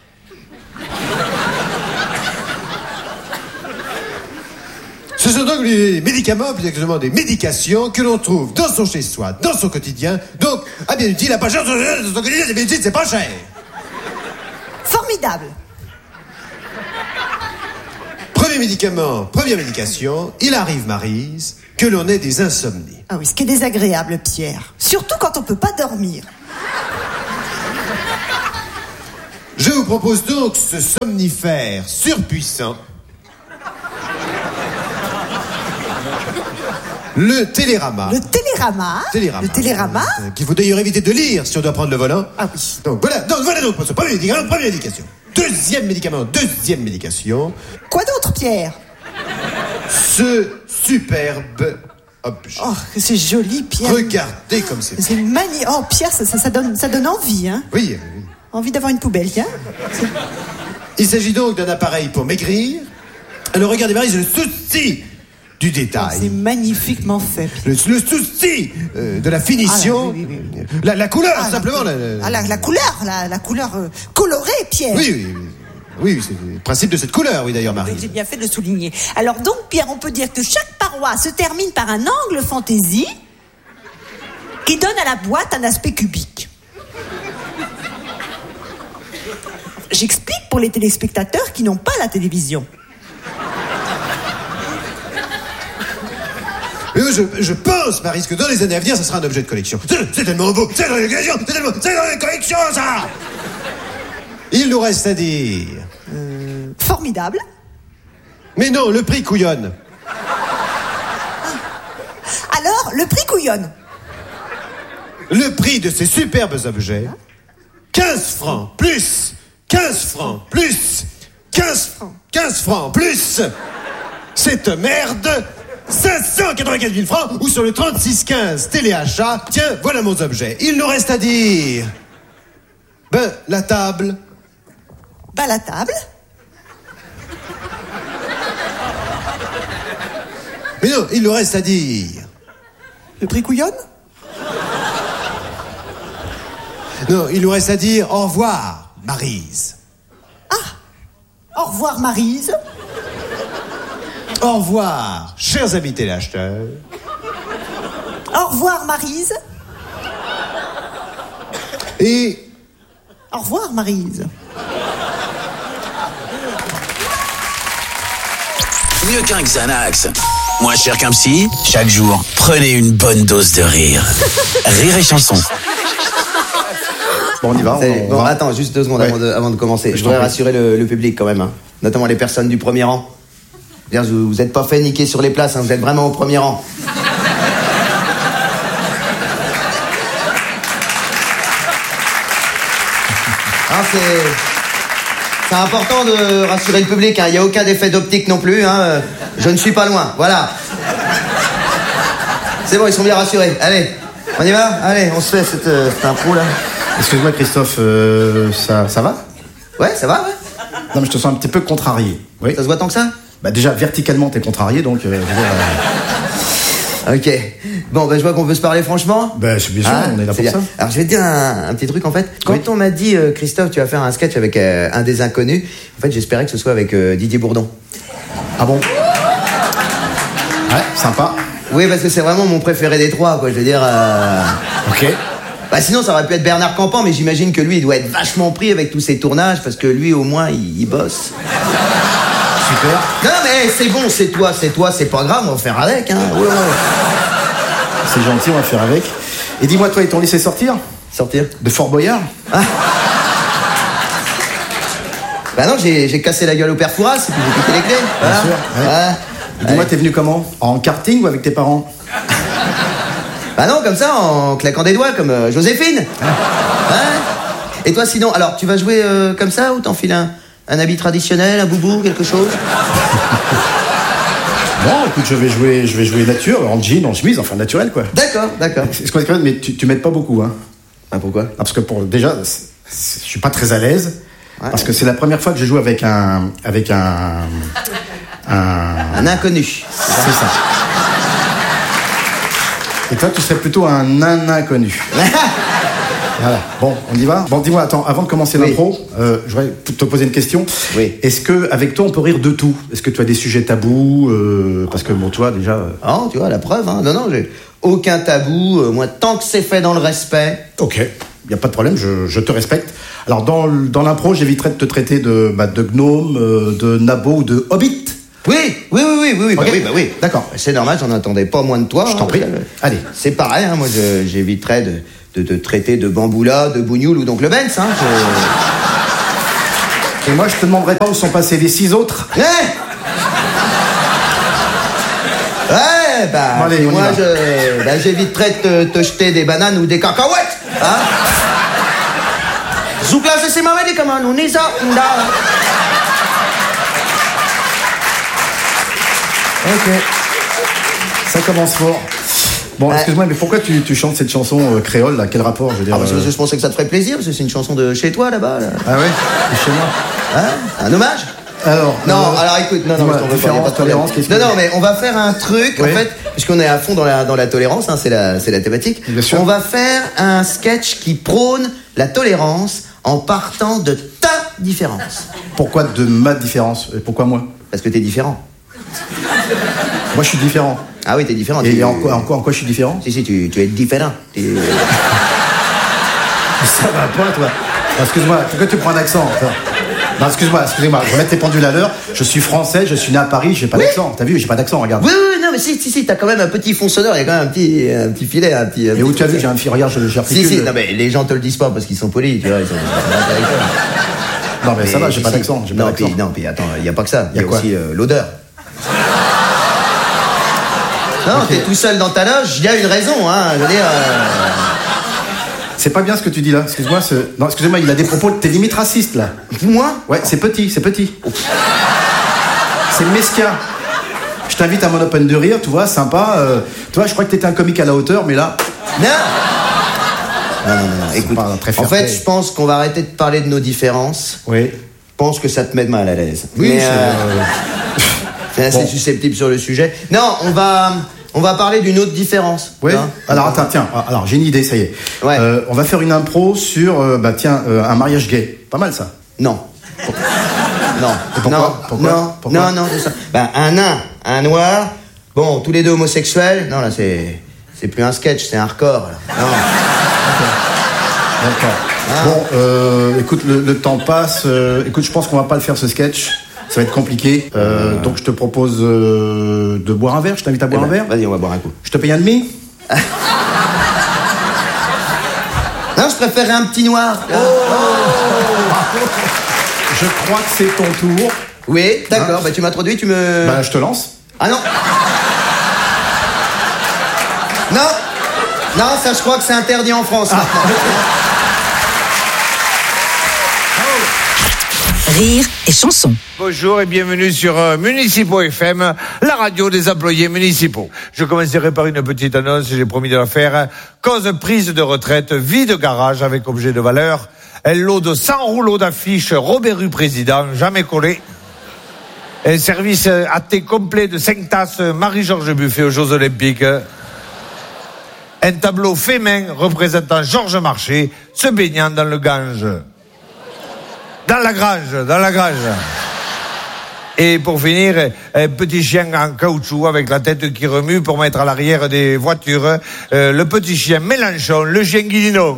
Ce sont donc les médicaments, plus exactement des médications, que l'on trouve dans son chez-soi, dans son quotidien. Donc, à bien utile, à pas cher, dans son quotidien, c'est bien utile, c'est pas cher. Formidable. Premier Premier médicament, première médication, il arrive, Maryse, que l'on ait des insomnies. Ah oui, ce qui est désagréable, Pierre. Surtout quand on peut pas dormir. Je vous propose donc ce somnifère surpuissant. Le Télérama. Le Télérama Télérama. Le Télérama Euh, Qu'il faut d'ailleurs éviter de lire si on doit prendre le volant. Ah oui. Donc voilà, donc voilà donc pour ce premier médicament, première médication. Deuxième médicament, deuxième médication. Quoi d'autre, Pierre? Ce superbe objet. Oh, que c'est joli, Pierre. Regardez comme c'est. C'est magnifique. Oh, Pierre, ça, ça, ça donne, ça donne envie, hein. Oui, oui. Envie d'avoir une poubelle, tiens. Il s'agit donc d'un appareil pour maigrir. Alors regardez, Marie, j'ai le souci du détail. Oh, c'est magnifiquement fait. Le, le souci euh, de la finition. Ah, là, oui, oui, oui. La, la couleur, Ah, simplement. la, la, la- ah, la, la couleur, la, la couleur euh, colorée, Pierre. Oui, oui, oui. Oui, c'est le principe de cette couleur, oui, d'ailleurs, Marie. J'ai bien fait de le souligner. Alors donc, Pierre, on peut dire que chaque paroi se termine par un angle fantaisie qui donne à la boîte un aspect cubique. J'explique pour les téléspectateurs qui n'ont pas la télévision. Euh, Je, je pense, Marie, que dans les années à venir, ça sera un objet de collection. C'est c'est tellement beau, c'est dans les collections, c'est tellement, c'est dans les collections, ça. Il nous reste à dire. Euh, formidable. Mais non, le prix couillonne. Alors, le prix couillonne. Le prix de ces superbes objets, quinze francs plus, quinze francs plus, quinze francs, quinze francs plus, cette merde, cinq cent quatre-vingt-quatre mille francs, ou sur le trente-six quinze téléachat, tiens, voilà mon objet. Il nous reste à dire, ben, la table. Bah, la table. Mais non, il nous reste à dire. Le prix couillonne? Non, il nous reste à dire au revoir, Maryse. Au revoir, Maryse. Au revoir, chers amis téléacheteurs. Au revoir, Maryse. Et Au revoir, Maryse. Mieux qu'un Xanax. Moins cher qu'un psy, chaque jour, prenez une bonne dose de rire. Rire et chanson. Bon, on y va. On, C'est- on bon, va. attends, juste deux secondes Ouais. avant, de, avant de commencer. Je Je t'en voudrais prie. rassurer le, le public quand même, hein. Notamment les personnes du premier rang. C'est-à-dire, Vous vous êtes pas fait niquer sur les places, hein, vous êtes vraiment au premier rang. Hein, c'est... C'est important de rassurer le public, hein. Il n'y a aucun défait d'optique non plus, hein. Euh, Je ne suis pas loin, voilà. C'est bon, ils sont bien rassurés. Allez, on y va? Allez, on se fait cette, euh, cette impro là. Excuse-moi, Christophe, euh, ça, ça va? Ouais, ça va, ouais. Non, mais je te sens un petit peu contrarié. Oui. Ça se voit tant que ça? Bah déjà, verticalement, t'es contrarié, donc... Euh, je veux dire, euh, Ok. Bon, ben je vois qu'on veut se parler franchement. Ben, c'est bien sûr, Ah, on est là c'est pour bien. ça. Alors, je vais te dire un, un petit truc en fait. Quand on m'a dit, euh, Christophe, tu vas faire un sketch avec euh, un des inconnus, en fait, j'espérais que ce soit avec euh, Didier Bourdon. Ah bon? Ouais, sympa. Oui, parce que c'est vraiment mon préféré des trois, quoi. Je veux dire. Euh... Ok. Bah sinon, ça aurait pu être Bernard Campan, mais j'imagine que lui, il doit être vachement pris avec tous ces tournages, parce que lui, au moins, il, il bosse. Super. Non, mais c'est bon, c'est toi, c'est toi, c'est pas grave, on va faire avec, hein. Ouais, ouais. C'est gentil, on va faire avec. Et dis-moi, toi, ils t'ont laissé sortir? Sortir? De Fort Boyard? Ah. Bah non, j'ai j'ai cassé la gueule au père Fouras, et puis j'ai piqué les clés. Bien Voilà. sûr. Ouais. Ouais. Et dis-moi, Ouais. t'es venu comment? En karting ou avec tes parents? Bah non, comme ça, en claquant des doigts, comme euh, Joséphine. Hein? Et toi, sinon, alors, tu vas jouer euh, comme ça ou t'enfiles un, un habit traditionnel, un boubou, quelque chose? Bon, écoute, je vais jouer, je vais jouer nature, en jean, en chemise, enfin naturel, quoi. D'accord, d'accord. Excuse-moi, mais tu, tu m'aides pas beaucoup, hein? Ah, pourquoi? Ah, parce que pour, déjà, c'est- c'est- je suis pas très à l'aise. Ouais. Parce que c'est la première fois que je joue avec un... Avec un... Un, un inconnu. C'est ça. Et toi, tu serais plutôt un nain inconnu. Voilà. Bon, on y va. Bon, dis-moi, attends, avant de commencer Oui. l'impro, euh, je voudrais te poser une question. Oui. Est-ce que, avec toi, on peut rire de tout? Est-ce que tu as des sujets tabous euh, Parce que, bon, toi, déjà... euh, Oh, tu vois, la preuve, hein. Non, non, j'ai aucun tabou. euh, moi, tant que c'est fait dans le respect. Ok, il n'y a pas de problème, je, je te respecte. Alors, dans, l- dans l'impro, j'éviterai de te traiter de, bah, de gnome, euh, de nabo ou de hobbit. Oui, oui, oui, oui, oui, oui, bah Ok. oui, bah oui. D'accord. C'est normal, j'en attendais pas moins de toi. Je t'en prie. Allez. C'est pareil, hein, moi je- j'éviterais de, de te traiter de bamboula, de bougnoul ou d'oncle Benz. Hein, je- Et moi, je te demanderai pas où sont passés les six autres. Ouais Ouais, bah, Bon, allez, on y moi va. je, bah, j'éviterais de te, te jeter des bananes ou des cacahuètes. Hein Zoukla, je sais m'arrêter comme un unisa, unda. Ok. Ça commence fort. Bon, excuse-moi, mais pourquoi tu, tu chantes cette chanson euh, créole, là? Quel rapport, je veux dire Ah, parce que euh, je pensais que ça te ferait plaisir, parce que c'est une chanson de chez toi là-bas. Là. Ah ouais? C'est chez moi. Hein Un hommage Alors. Non, euh, alors écoute, non, non, dis-moi, je t'en veux pas, y a différence, pas de problème. tolérance, qu'est-ce Non, que- non, mais on va faire un truc, Oui. en fait, puisqu'on est à fond dans la, dans la tolérance, hein, c'est la, c'est la thématique. Bien sûr. On va faire un sketch qui prône la tolérance en partant de ta différence. Pourquoi de ma différence? Et pourquoi moi? Parce que t'es différent. Moi, je suis différent. Ah oui, t'es différent. Et tu- en quoi, en quoi, en quoi je suis différent? Si, si, tu, tu es différent. Tu- Ça va pas, toi. Non, excuse-moi, pourquoi tu prends un accent? Attends. Non, excuse-moi, excuse-moi, je vais mettre tes pendules à l'heure. Je suis français, je suis né à Paris, j'ai pas d'accent. T'as vu, j'ai pas d'accent, regarde. Oui, oui, non, mais si, si, si, t'as quand même un petit fond sonore, il y a quand même un petit, un petit filet, un petit. un Et où petit tu as vu, truc. j'ai un fil, regarde, je Si, j'articule. si, non, mais les gens te le disent pas parce qu'ils sont polis, tu vois, ils sont. Non, mais ça va, j'ai si, pas si. d'accent, j'ai pas Non, d'accent. puis, non, puis attends, il y a pas que ça, il y Y a, a quoi aussi euh, l'odeur. Non, t'es tout seul dans ta loge, il y a une raison, hein, je veux dire. euh, C'est pas bien ce que tu dis là, excuse-moi. Ce... Non, excusez-moi, il a des propos, t'es limite raciste là. Moi? Ouais, c'est petit, c'est petit. C'est mesquin. Je t'invite à mon open de rire, tu vois, sympa. euh, Tu vois, je crois que t'étais un comique à la hauteur, mais là. Non Non, non, non, non, écoute. pas très En fair-play. fait, je pense qu'on va arrêter de parler de nos différences. Oui. Je pense que ça te met mal à l'aise. Oui, Mais, c'est- euh, t'es assez Bon. susceptible sur le sujet. Non, on va, on va parler d'une autre différence. Oui. hein. Alors attends, tiens, alors j'ai une idée, ça y est. Ouais. Euh, on va faire une impro sur, euh, bah tiens, euh, un mariage gay. Pas mal ça. Non. Non. Et pourquoi non. Pourquoi non. Pourquoi non, non, c'est ça. Ben, un nain, un noir. Bon, tous les deux homosexuels. Non, là, c'est, c'est plus un sketch, c'est un record. Là. Non. D'accord. Ah. Bon, euh, écoute, le, le temps passe. euh, écoute, je pense qu'on va pas le faire ce sketch. Ça va être compliqué. Euh, Donc je te propose euh, de boire un verre. Je t'invite à boire Eh un ben, verre. Vas-y, on va boire un coup. Je te paye un demi. Non, je préférerais un petit noir. là. Je crois que c'est ton tour. Oui, d'accord. Hein Bah, tu m'introduis, tu me. Bah, je te lance. Ah non. Non. Non, ça, je crois que c'est interdit en France. maintenant. Rire et chanson. Bonjour et bienvenue sur euh, Municipaux F M, la radio des employés municipaux. Je commencerai par une petite annonce, j'ai promis de la faire. Cause prise de retraite, vie de garage avec objet de valeur. Un lot de cent rouleaux d'affiches, Robert Rue Président, jamais collé. Un service à thé complet de cinq tasses, Marie-Georges Buffet aux Jeux Olympiques. Un tableau fait main représentant Georges Marchais se baignant dans le Gange. Dans la grange, dans la grange. Et pour finir, un petit chien en caoutchouc avec la tête qui remue pour mettre à l'arrière des voitures. Euh, le petit chien Mélenchon, le chien Guidinon.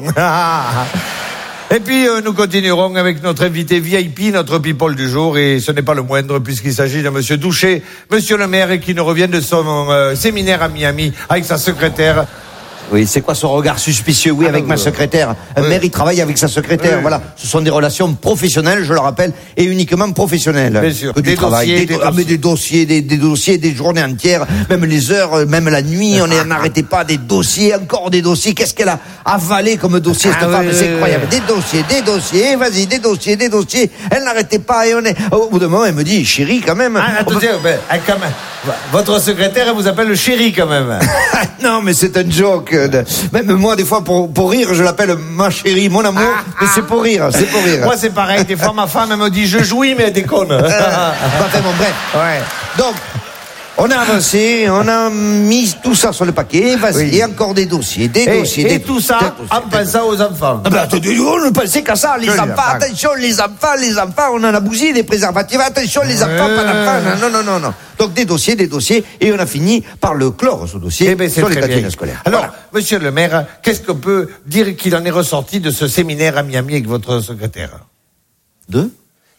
Et puis euh, nous continuerons avec notre invité V I P, notre people du jour, et ce n'est pas le moindre puisqu'il s'agit de Monsieur Douchet, Monsieur le maire, qui nous revient de son euh, séminaire à Miami avec sa secrétaire. Oui, c'est quoi ce regard suspicieux? Oui, avec ma secrétaire. Un maire, il travaille avec sa secrétaire. Oui. Voilà. Ce sont des relations professionnelles, je le rappelle, et uniquement professionnelles. Bien sûr. Que du Des travail. dossiers, des, des ah, mais dossiers. des dossiers, des, des dossiers, des journées entières, même les heures, euh, même la nuit, on est- n'arrêtait pas, des dossiers, encore des dossiers. Qu'est-ce qu'elle a avalé comme dossier, cette Ah, femme? oui, C'est oui, incroyable. oui. Des dossiers, des dossiers, vas-y, des dossiers, des dossiers. Elle n'arrêtait pas, et on est, au bout d'un moment, elle me dit, chérie, quand même. Ah, on peut- attendez, ben, ah, quand même. Votre secrétaire elle vous appelle le chéri quand même. Non, mais c'est un joke. De- Même moi, des fois, pour, pour rire, je l'appelle ma chérie, mon amour. mais c'est pour rire, c'est pour rire. Moi c'est pareil, des fois ma femme elle me dit je jouis mais elle déconne. Enfin, bon, bref. Ouais. Donc, on a avancé, on a mis tout ça sur le paquet. Vas-y, Oui. et encore des dossiers, des Et, dossiers. et des... tout ça des dossiers. en pensant aux enfants. Ah ben, attendez, on ne pensait qu'à ça, les Que les enfants, enfants. attention, les enfants, les enfants, on en a bousillé des préservatifs, attention, les enfants, pas d'enfants, non, non, non, non. Donc, des dossiers, des dossiers, et on a fini par le clore, ce dossier, Eh ben, c'est sur les très bien. cantines scolaires. Alors, Voilà. monsieur le maire, qu'est-ce qu'on peut dire qu'il en est ressorti de ce séminaire à Miami avec votre secrétaire? Deux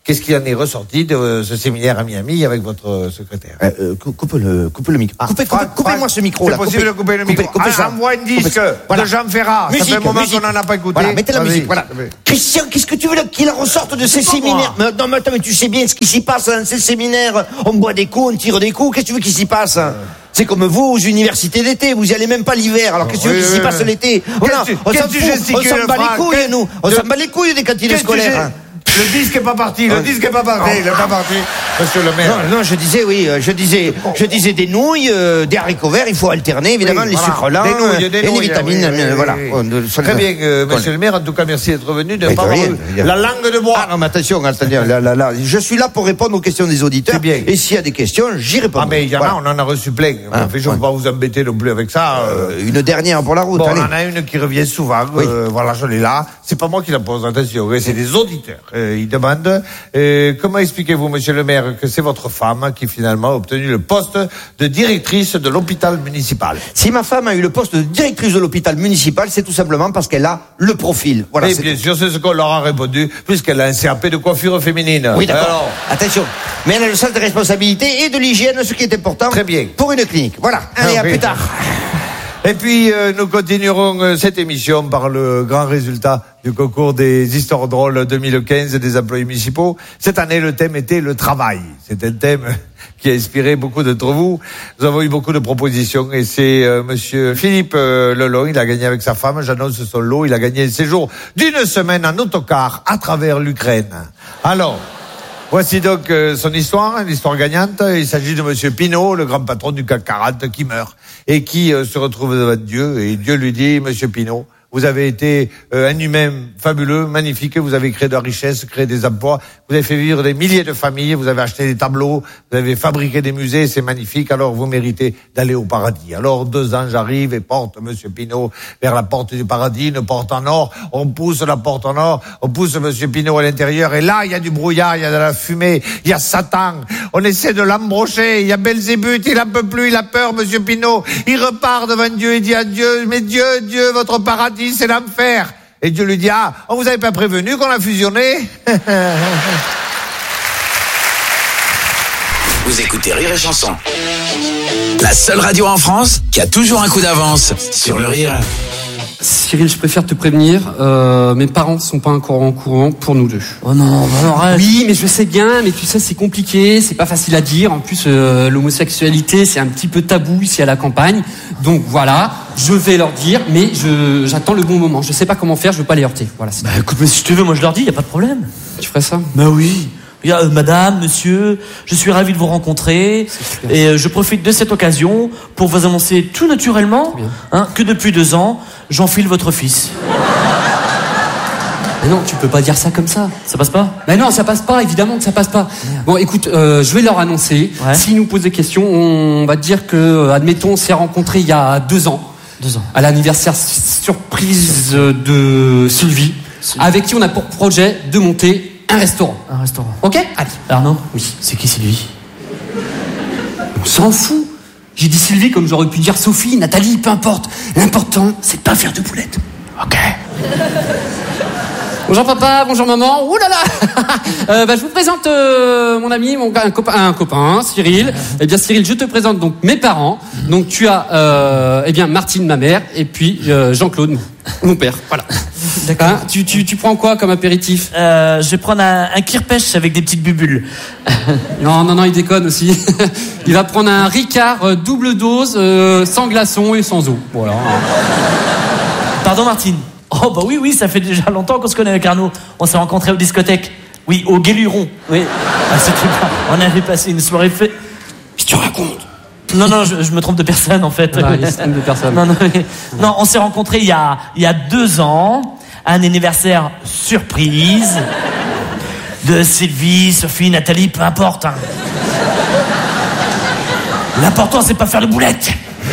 Qu'est-ce qui en est ressorti de ce séminaire à Miami avec votre secrétaire? Euh, euh, coupe le, coupe le micro. Ah, coupez, coupez, coupez-moi ce micro là. C'est possible de couper le micro. Coupez, coupez ah, ça. Envoie une disque voilà. de Jean Ferrat. Musique, ça fait un moment musique. qu'on n'en a pas écouté. Voilà, mettez la Vas-y. musique. Voilà. Christian, qu'est-ce que tu veux là, qu'il en ressorte de ces séminaires? Mais, non, mais attends, mais tu sais bien ce qui s'y passe dans ces séminaires. On boit des coups, on tire des coups. Qu'est-ce que tu veux qu'il s'y passe? C'est comme vous aux universités d'été, vous y allez même pas l'hiver. Alors qu'est-ce que tu veux qu'il s'y passe l'été? Voilà, on s'en fout, on s'en bat les couilles, nous. On s'en bat les couilles des cantines scolaires. Le disque est pas parti, le disque est pas parti, il est pas parti. Monsieur le maire. Non, non, je disais, oui, euh, je disais, je disais des nouilles, euh, des haricots verts, il faut alterner, évidemment, Oui, les voilà. sucres lents, Des nouilles, des et les nouilles, vitamines, oui, oui, euh, oui, voilà. oui. On ne- ça- Très bien, euh, Voilà. monsieur le maire, en tout cas, merci d'être venu, de Mais ne pas de avoir rien, eu de rien. la langue de bois. Ah non, mais attention, attendez, là, là, là, je suis là pour répondre aux questions des auditeurs. bien. Et s'il y a des questions, j'y réponds. Ah, mais il y en Voilà. a, on en a reçu plein. Ah, je ne veux pas vous embêter non plus avec ça. euh. Une dernière pour la route, Bon, allez. on en a une qui revient souvent. Oui. euh, voilà, je l'ai là. C'est pas moi qui la pose, attention. hein, C'est des auditeurs. Euh, ils demandent euh, comment expliquez-vous, monsieur le maire, que c'est votre femme qui finalement a obtenu le poste de directrice de l'hôpital municipal? Si ma femme a eu le poste de directrice de l'hôpital municipal, c'est tout simplement parce qu'elle a le profil. Voilà. Et c'est bien tout. sûr, c'est ce qu'on leur a répondu, puisqu'elle a un C A P de coiffure féminine. Oui, d'accord. Alors, Attention. Mais elle a le sens des responsabilités et de l'hygiène, ce qui est important. Très bien. Pour une clinique. Voilà. Allez, Ah, à oui. plus tard. Et puis, euh, nous continuerons euh, cette émission par le grand résultat du concours des histoires drôles deux mille quinze des employés municipaux. Cette année, le thème était le travail. C'est un thème qui a inspiré beaucoup d'entre vous. Nous avons eu beaucoup de propositions et c'est euh, monsieur Philippe euh, Lelon, il a gagné avec sa femme, j'annonce son lot, il a gagné un séjour d'une semaine en autocar à travers l'Ukraine. Alors, voici donc euh, son histoire, une histoire gagnante. Il s'agit de monsieur Pinault, le grand patron du C A C quarante, qui meurt et qui euh, se retrouve devant Dieu. Et Dieu lui dit, monsieur Pinault, vous avez été euh, un humain fabuleux, magnifique, vous avez créé de la richesse, créé des emplois, vous avez fait vivre des milliers de familles, vous avez acheté des tableaux, vous avez fabriqué des musées, c'est magnifique, alors vous méritez d'aller au paradis. Alors deux anges arrivent et portent monsieur Pinault vers la porte du paradis, une porte en or, on pousse la porte en or, on pousse monsieur Pinault à l'intérieur, et là, il y a du brouillard, il y a de la fumée, il y a Satan, on essaie de l'embrocher, il y a Belzébuth, il en peut plus, il a peur, monsieur Pinault, il repart devant Dieu, il dit à Dieu, mais Dieu, Dieu, votre paradis, c'est l'enfer. Et Dieu lui dit, ah, on vous avait pas prévenu qu'on a fusionné? Vous écoutez Rire et Chanson. La seule radio en France qui a toujours un coup d'avance sur le rire. Cyril, je préfère te prévenir, euh, mes parents sont pas encore en courant pour nous deux. Oh non, bah arrête. Oui, mais je sais bien, mais tu sais, c'est compliqué, c'est pas facile à dire. En plus, euh, l'homosexualité, c'est un petit peu tabou ici à la campagne. Donc voilà, je vais leur dire, mais je, j'attends le bon moment. Je sais pas comment faire, je veux pas les heurter. Voilà. C'est Bah écoute, mais si tu veux, moi je leur dis, y a pas de problème. Tu ferais ça? Bah oui. Regarde, euh, madame, monsieur, je suis ravi de vous rencontrer et euh, je profite de cette occasion pour vous annoncer tout naturellement hein, que depuis deux ans, j'enfile votre fils. Mais non, tu peux pas dire ça comme ça. Ça passe pas? Mais non, ça passe pas, évidemment que ça passe pas. Bon, écoute, euh, je vais leur annoncer. Ouais. S'ils nous posent des questions, on va dire que, euh, admettons, on s'est rencontrés il y a deux ans. Deux ans. À l'anniversaire surprise de Sylvie, avec qui on a pour projet de monter un restaurant. Un restaurant. Ok? Allez. Arnaud? Oui. C'est qui Sylvie? On s'en fout. J'ai dit Sylvie comme j'aurais pu dire Sophie, Nathalie, peu importe. L'important, c'est de pas faire de boulettes. Ok. Bonjour papa, bonjour maman. Ouh là là. euh, bah, je vous présente euh, mon ami, mon un copain, un copain, Cyril. Eh bien Cyril, je te présente donc mes parents. Donc tu as, euh, eh bien Martine, ma mère, et puis euh, Jean-Claude, mon père. Voilà. D'accord. Hein, tu, tu, tu prends quoi comme apéritif? euh, Je vais prendre un, un kirpèche avec des petites bubules. Non, non, non, il déconne aussi. Il va prendre un Ricard euh, double dose, euh, sans glaçons et sans eau. Voilà. Pardon Martine? Oh bah oui, oui, ça fait déjà longtemps qu'on se connaît avec Arnaud. On s'est rencontrés aux discothèques. Oui, au Guéluron. Oui. Ah, c'était pas... On avait passé une soirée fait... Qu'est-ce que tu racontes? Non, non, je, je me trompe de personne en fait. Voilà, il se trompe de personne. Non, non, mais- non, on s'est rencontrés il y a, il y a deux ans, à un anniversaire surprise de Sylvie, Sophie, Nathalie, peu importe. Hein. L'important, c'est pas faire de boulettes.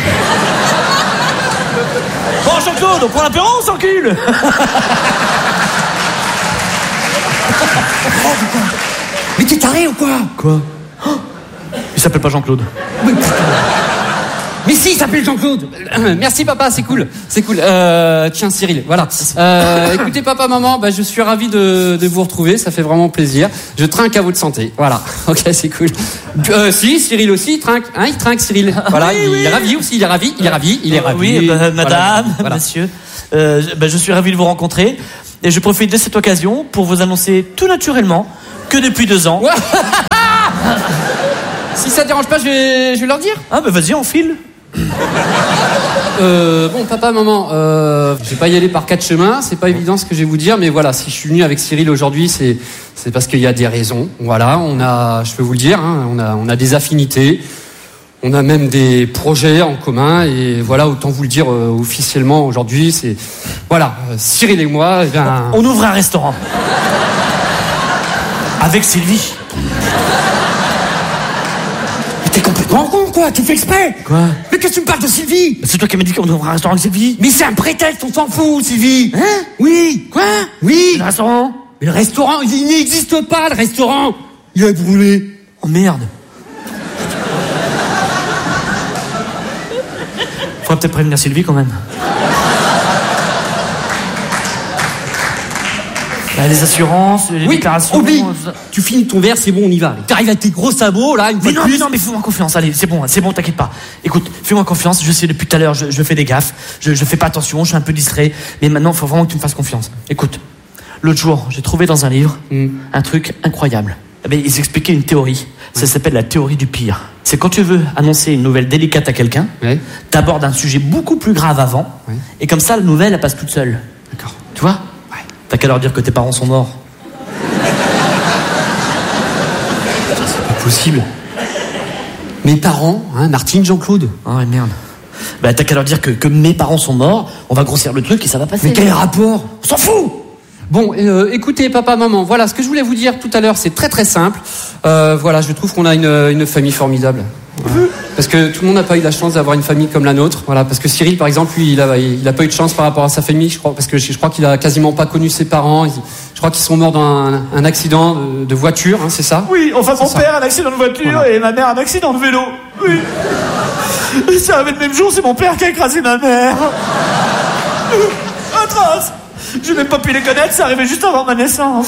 Bon, Jean-Claude, on prend l'apéro ou on s'encule? Mais t'es taré ou quoi? Quoi? Il s'appelle pas Jean-Claude. Mais si, il s'appelle Jean-Claude. Euh, Merci papa, c'est cool, c'est cool. Euh, tiens Cyril, voilà. Euh, écoutez papa, maman, bah, je suis ravi de, de vous retrouver, ça fait vraiment plaisir. Je trinque à votre santé, voilà. Ok, c'est cool. Euh, si, Cyril aussi, il trinque, hein, il trinque Cyril. Voilà, oui, il, oui. il est ravi aussi, il est ravi, il est ravi, il est ravi. Oui, bah, madame, Voilà, voilà. monsieur, euh, je- bah, je suis ravi de vous rencontrer et je profite de cette occasion pour vous annoncer tout naturellement que depuis deux ans. Si ça te dérange pas, je vais, je vais leur dire. Ah bah vas-y, on file. Euh, bon, papa, maman, euh, je vais pas y aller par quatre chemins, c'est pas évident ce que je vais vous dire, mais voilà, si je suis venu avec Cyril aujourd'hui, c'est c'est parce qu'il y a des raisons. Voilà, on a, je peux vous le dire, hein, on a on a des affinités, on a même des projets en commun, et voilà, autant vous le dire euh, officiellement aujourd'hui, c'est voilà, euh, Cyril et moi, eh bien, On ouvre un restaurant. Avec Sylvie. T'es complètement con, quoi. Tu fais exprès. Quoi? Mais qu'est-ce que tu me parles de Sylvie? Bah, c'est toi qui m'as dit qu'on ouvre un restaurant avec Sylvie. Mais c'est un prétexte, on s'en fout, Sylvie. Hein? Oui. Quoi? Oui. Le restaurant? Mais le restaurant, il n'existe pas, le restaurant. Il a brûlé. Oh merde. Faudra peut-être prévenir Sylvie quand même. Bah, les assurances, les Oui, déclarations. oublie. euh, Tu finis ton verre, c'est bon, on y va. T'arrives avec tes gros sabots, là, une fois Mais de non, plus. mais non, mais fais-moi confiance, allez, c'est bon, c'est bon, t'inquiète pas. Écoute, fais-moi confiance, je sais depuis tout à l'heure, je, je fais des gaffes, je, je fais pas attention, je suis un peu distrait, mais maintenant, il faut vraiment que tu me fasses confiance. Écoute, l'autre jour, j'ai trouvé dans un livre un truc incroyable. Eh ben, ils expliquaient une théorie, ça s'appelle la théorie du pire. C'est quand tu veux annoncer une nouvelle délicate à quelqu'un, t'abordes un sujet beaucoup plus grave avant, et comme ça, la nouvelle, elle passe toute seule. D'accord. Tu vois? T'as qu'à leur dire que tes parents sont morts. Possible. Mes parents, hein, Martine, Jean-Claude. Ah ouais, merde. Bah t'as qu'à leur dire que, que mes parents sont morts, on va grossir le truc et ça va passer. Mais quel rapport? On s'en fout. Bon, euh, écoutez, papa, maman, voilà, ce que je voulais vous dire tout à l'heure, c'est très très simple. Euh, voilà, je trouve qu'on a une, une famille formidable. Voilà. Parce que tout le monde n'a pas eu la chance d'avoir une famille comme la nôtre. Voilà, parce que Cyril, par exemple, lui, il a, il a pas eu de chance par rapport à sa famille, je crois, parce que je, je crois qu'il a quasiment pas connu ses parents. Il- je crois qu'ils sont morts dans un, un accident de, de voiture, hein, c'est ça? Oui, enfin mon C'est ça. père un accident de voiture Voilà. et ma mère un accident de vélo. Oui. Et ça arrivé le même jour, c'est mon père qui a écrasé ma mère. Atroce. J'ai même pas pu les connaître, ça arrivait juste avant ma naissance.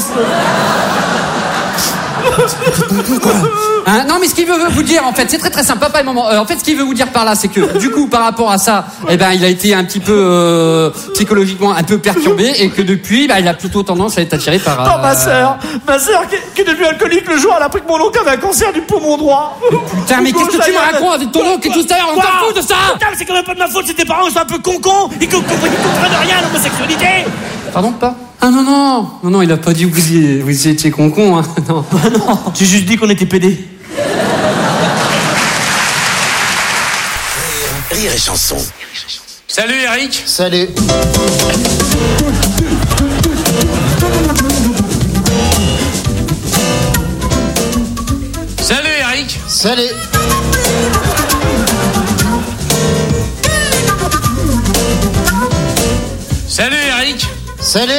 Hein, non, mais ce qu'il veut vous dire, en fait, c'est très très simple, papa et maman. Euh, en fait, ce qu'il veut vous dire par là, c'est que, du coup, par rapport à ça, eh ben, il a été un petit peu euh, psychologiquement un peu perturbé, et que depuis, bah, il a plutôt tendance à être attiré par. Non, ma euh, sœur, ma sœur qui, est- qui est devenue alcoolique le jour, elle a appris que mon oncle avait un cancer du poumon droit. Putain, mais qu'est-ce que tu me racontes avec ton oncle et tout ça? On s'en fout de ça! Putain, mais c'est quand même pas de ma faute, c'est tes parents, ils sont un peu con-con, ils co- comprennent ils comprennent rien à l'homosexualité. Pardon, pas? Ah non, non, non, non, il a pas dit que vous, y, vous y étiez con-con, hein. Non. non, j'ai juste dit qu'on était pédés. Rire et chanson. Salut Eric. Salut. Salut Eric. Salut. Salut Eric. Salut.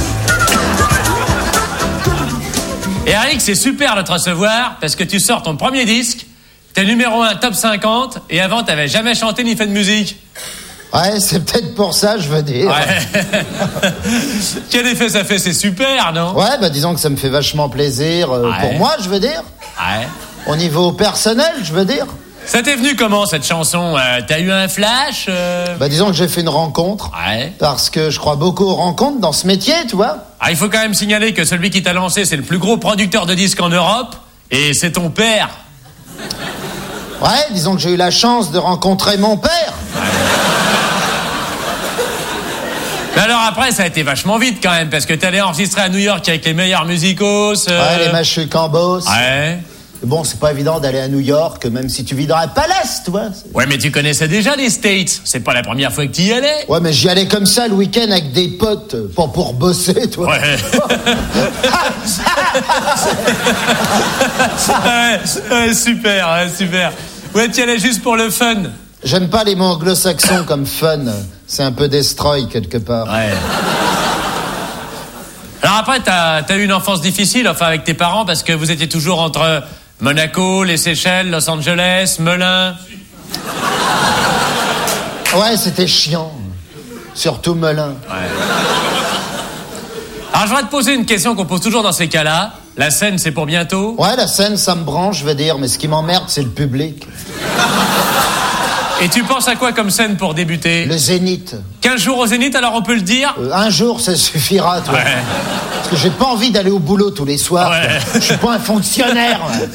Eric, c'est super de te recevoir parce que tu sors ton premier disque, t'es numéro un top cinquante et avant t'avais jamais chanté ni fait de musique. Ouais, c'est peut-être pour ça, je veux dire. Ouais. Quel effet ça fait? C'est super, non? Ouais, bah disons que ça me fait vachement plaisir euh, Ouais. pour moi, je veux dire. Ouais. Au niveau personnel, je veux dire. Ça t'est venu comment cette chanson? Euh, T'as eu un flash? euh Bah disons que j'ai fait une rencontre. Ouais. Parce que je crois beaucoup aux rencontres dans ce métier, tu vois. Ah, il faut quand même signaler que celui qui t'a lancé, c'est le plus gros producteur de disques en Europe et c'est ton père. Ouais, disons que j'ai eu la chance de rencontrer mon père. Mais alors après, ça a été vachement vite quand même, parce que t'es allé enregistrer à New York avec les meilleurs musicos. euh... Ouais, les machus Cambos. Ouais. Bon, c'est pas évident d'aller à New York, même si tu vis dans la Palace, tu vois. Ouais, mais tu connaissais déjà les States. C'est pas la première fois que tu y allais. Ouais, mais j'y allais comme ça le week-end avec des potes, euh, pas pour bosser, toi. Ouais. ouais, ouais, super, ouais, super. Ouais, tu y allais juste pour le fun. J'aime pas les mots anglo-saxons comme fun. C'est un peu destroy quelque part. Ouais. Alors après, t'as as eu une enfance difficile, enfin avec tes parents, parce que vous étiez toujours entre Monaco, les Seychelles, Los Angeles, Melun. Ouais, c'était chiant. Surtout Melun. Ouais. Alors, je vais te poser une question qu'on pose toujours dans ces cas-là. La scène, c'est pour bientôt? Ouais, la scène, ça me branche, je veux dire, mais ce qui m'emmerde, c'est le public. Et tu penses à quoi comme scène pour débuter? Le Zénith. quinze jours au Zénith, alors on peut le dire? Euh, un jour, ça suffira, toi. Ouais. Parce que j'ai pas envie d'aller au boulot tous les soirs. Ouais. Je suis pas un fonctionnaire. Ouais.